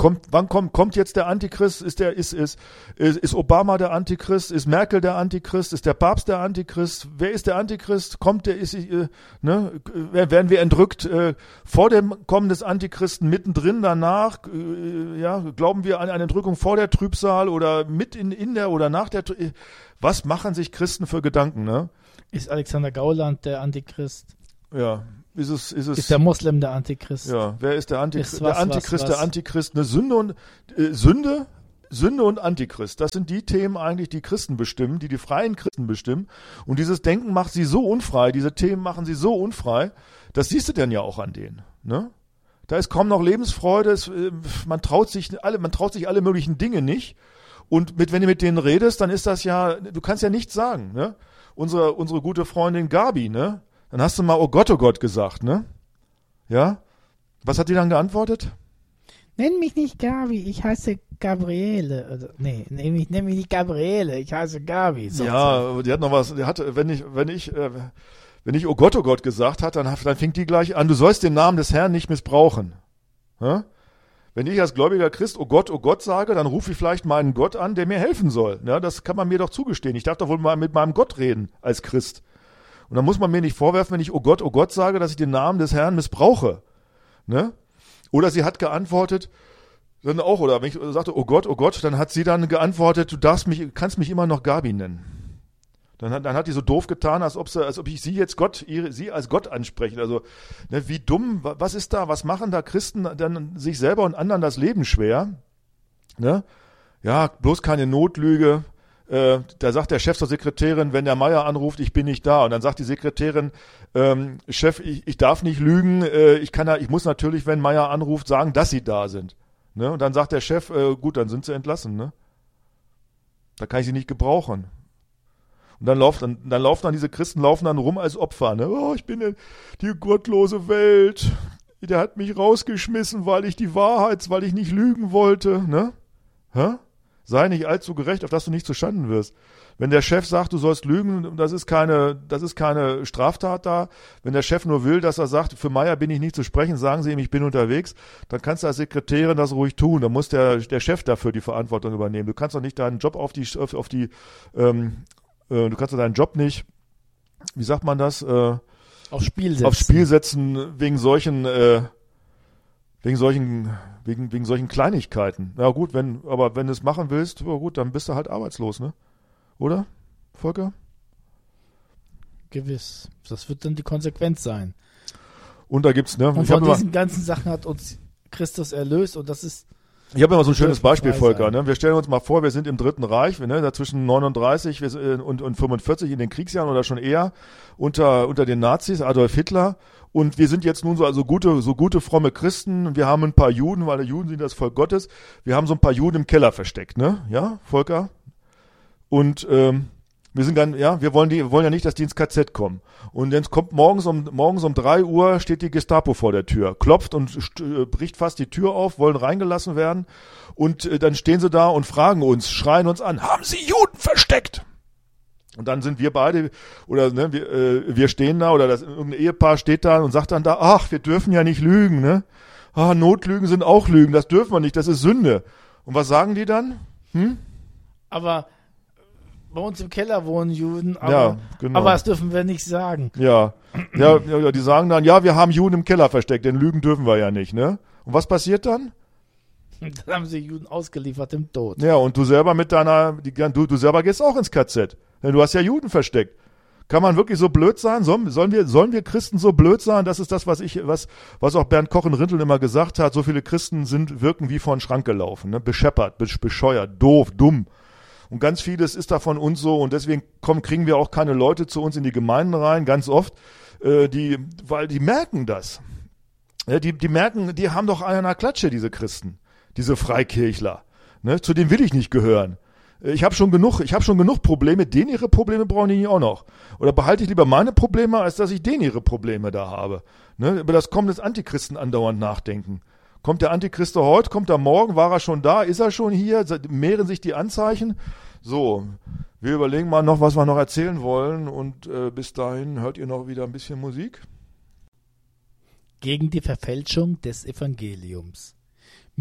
Kommt, wann kommt, kommt jetzt der Antichrist? Ist der, ist, ist, ist, ist Obama der Antichrist? Ist Merkel der Antichrist? Ist der Papst der Antichrist? Wer ist der Antichrist? Kommt der, ist, äh, ne, werden wir entrückt, äh, vor dem Kommen des Antichristen, mittendrin, danach, äh, ja, glauben wir an eine Entrückung vor der Trübsal oder mit in, in der oder nach der, Trü- was machen sich Christen für Gedanken, ne?
Ist Alexander Gauland der Antichrist?
Ja. Ist es, ist es,
Ist der Moslem der Antichrist?
ja, wer ist der Antichrist?
Ist was,
der Antichrist,
was, was?
der Antichrist, eine Sünde und äh, Sünde, Sünde und Antichrist. Das sind die Themen eigentlich, die Christen bestimmen, die die freien Christen bestimmen. Und dieses Denken macht sie so unfrei, diese Themen machen sie so unfrei. Das siehst du dann ja auch an denen, ne? Da ist kaum noch Lebensfreude. Es, äh, man traut sich alle, man traut sich alle möglichen Dinge nicht. Und mit, wenn du mit denen redest, dann ist das ja, du kannst ja nichts sagen, ne? Unsere, unsere gute Freundin Gabi, ne? Dann hast du mal, oh Gott, oh Gott gesagt, ne? Ja? Was hat die dann geantwortet?
Nenn mich nicht Gabi, ich heiße Gabriele. Also, nee, nenn mich, nenn mich nicht Gabriele, ich heiße Gabi. So
ja,
so.
aber die hat noch was, die hatte, wenn ich, wenn ich, äh, wenn ich oh Gott, oh Gott gesagt hat, dann, dann fing die gleich an, du sollst den Namen des Herrn nicht missbrauchen. Ja? Wenn ich als gläubiger Christ oh Gott, oh Gott sage, dann rufe ich vielleicht meinen Gott an, der mir helfen soll. Ja, das kann man mir doch zugestehen. Ich darf doch wohl mal mit meinem Gott reden als Christ. Und dann muss man mir nicht vorwerfen, wenn ich oh Gott, oh Gott sage, dass ich den Namen des Herrn missbrauche. Ne? Oder sie hat geantwortet, dann auch, oder wenn ich sagte, oh Gott, oh Gott, dann hat sie dann geantwortet, du darfst mich, kannst mich immer noch Gabi nennen. Dann hat, dann hat die so doof getan, als ob sie, als ob ich sie jetzt Gott, ihre, sie als Gott anspreche. Also, ne, wie dumm, was ist da, was machen da Christen dann sich selber und anderen das Leben schwer? Ne? Ja, bloß keine Notlüge. Äh, da sagt der Chef zur Sekretärin, wenn der Meier anruft, ich bin nicht da. Und dann sagt die Sekretärin, ähm, Chef, ich, ich darf nicht lügen, äh, ich kann ja, ich muss natürlich, wenn Meier anruft, sagen, dass sie da sind. Ne? Und dann sagt der Chef, äh, gut, dann sind sie entlassen. Ne? Da kann ich sie nicht gebrauchen. Und dann laufen dann, dann laufen dann diese Christen laufen dann rum als Opfer. Ne? Oh, ich bin in die gottlose Welt. Der hat mich rausgeschmissen, weil ich die Wahrheit, weil ich nicht lügen wollte. Ne? Hä? Sei nicht allzu gerecht, auf dass du nicht zu Schanden wirst. Wenn der Chef sagt, du sollst lügen, das ist keine, das ist keine Straftat da. Wenn der Chef nur will, dass er sagt, für Meier bin ich nicht zu sprechen, sagen Sie ihm, ich bin unterwegs, dann kannst du als Sekretärin das ruhig tun. Dann muss der, der Chef dafür die Verantwortung übernehmen. Du kannst doch nicht deinen Job auf die, auf, auf die, ähm, äh, du kannst doch deinen Job nicht, wie sagt man das, äh,
aufs Spiel setzen.
aufs Spiel setzen wegen solchen, äh, wegen solchen, wegen, wegen solchen Kleinigkeiten. Ja gut, wenn, aber wenn du es machen willst, ja gut, dann bist du halt arbeitslos, ne? Oder, Volker?
Gewiss. Das wird dann die Konsequenz sein.
Und da gibt's, ne?
Und
ich
von
hab
diesen
immer,
ganzen Sachen hat uns Christus erlöst und das ist.
ich habe immer so ein schönes Beispiel,
frei
Volker.
sein.
Ne? Wir stellen uns mal vor, wir sind im Dritten Reich, ne? Da zwischen neununddreißig wir sind, und, und fünfundvierzig in den Kriegsjahren oder schon eher unter, unter den Nazis, Adolf Hitler. Und wir sind jetzt nun so also gute, so gute fromme Christen. Wir haben ein paar Juden, weil die Juden sind das Volk Gottes. Wir haben so ein paar Juden im Keller versteckt, ne? Ja, Volker? Und ähm, wir sind ganz, ja, wir wollen die, wir wollen ja nicht, dass die ins K Z kommen. Und jetzt kommt morgens um morgens um drei Uhr steht die Gestapo vor der Tür, klopft und st- bricht fast die Tür auf, wollen reingelassen werden. Und äh, dann stehen sie da und fragen uns, schreien uns an: Haben Sie Juden versteckt? Und dann sind wir beide, oder ne, wir, äh, wir stehen da, oder das irgendein Ehepaar steht da und sagt dann da: Ach, wir dürfen ja nicht lügen, ne? Ah, Notlügen sind auch Lügen, das dürfen wir nicht, das ist Sünde. Und was sagen die dann? Hm?
Aber bei uns im Keller wohnen Juden, aber,
Ja, genau.
aber das dürfen wir nicht sagen.
Ja. ja, ja, die sagen dann, ja, wir haben Juden im Keller versteckt, denn lügen dürfen wir ja nicht, ne? Und was passiert dann?
Dann haben sie Juden ausgeliefert im Tod.
Ja, und du selber mit deiner, die, du, du selber gehst auch ins K Z. Denn du hast ja Juden versteckt. Kann man wirklich so blöd sein? Sollen, sollen wir, sollen wir Christen so blöd sein? Das ist das, was ich, was, was auch Bernd Koch in Rinteln immer gesagt hat. So viele Christen sind, wirken wie vor den Schrank gelaufen, ne? Bescheppert, bescheuert, doof, dumm. Und ganz vieles ist da von uns so, und deswegen kommen, kriegen wir auch keine Leute zu uns in die Gemeinden rein, ganz oft, äh, die, weil die merken das. Ja, die, die merken, die haben doch einer Klatsche, diese Christen, diese Freikirchler. Ne? Zu denen will ich nicht gehören. Ich habe schon genug, ich habe schon genug Probleme, denen ihre Probleme brauchen die nicht auch noch. Oder behalte ich lieber meine Probleme, als dass ich denen ihre Probleme da habe. Ne? Über das Kommen des Antichristen andauernd nachdenken. Kommt der Antichrist heute, kommt er morgen, war er schon da, ist er schon hier, mehren sich die Anzeichen. So, wir überlegen mal noch, was wir noch erzählen wollen, und äh, bis dahin hört ihr noch wieder ein bisschen Musik.
Gegen die Verfälschung des Evangeliums.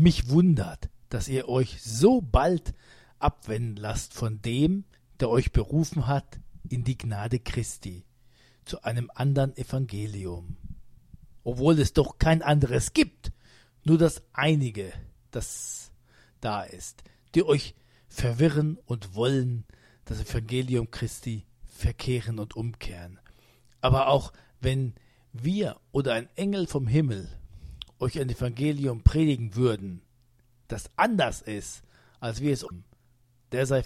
Mich wundert, dass ihr euch so bald abwenden lasst von dem, der euch berufen hat in die Gnade Christi, zu einem anderen Evangelium. Obwohl es doch kein anderes gibt, nur das einige, das da ist, die euch verwirren und wollen das Evangelium Christi verkehren und umkehren. Aber auch wenn wir oder ein Engel vom Himmel euch ein Evangelium predigen würden, das anders ist, als wir es um, der sei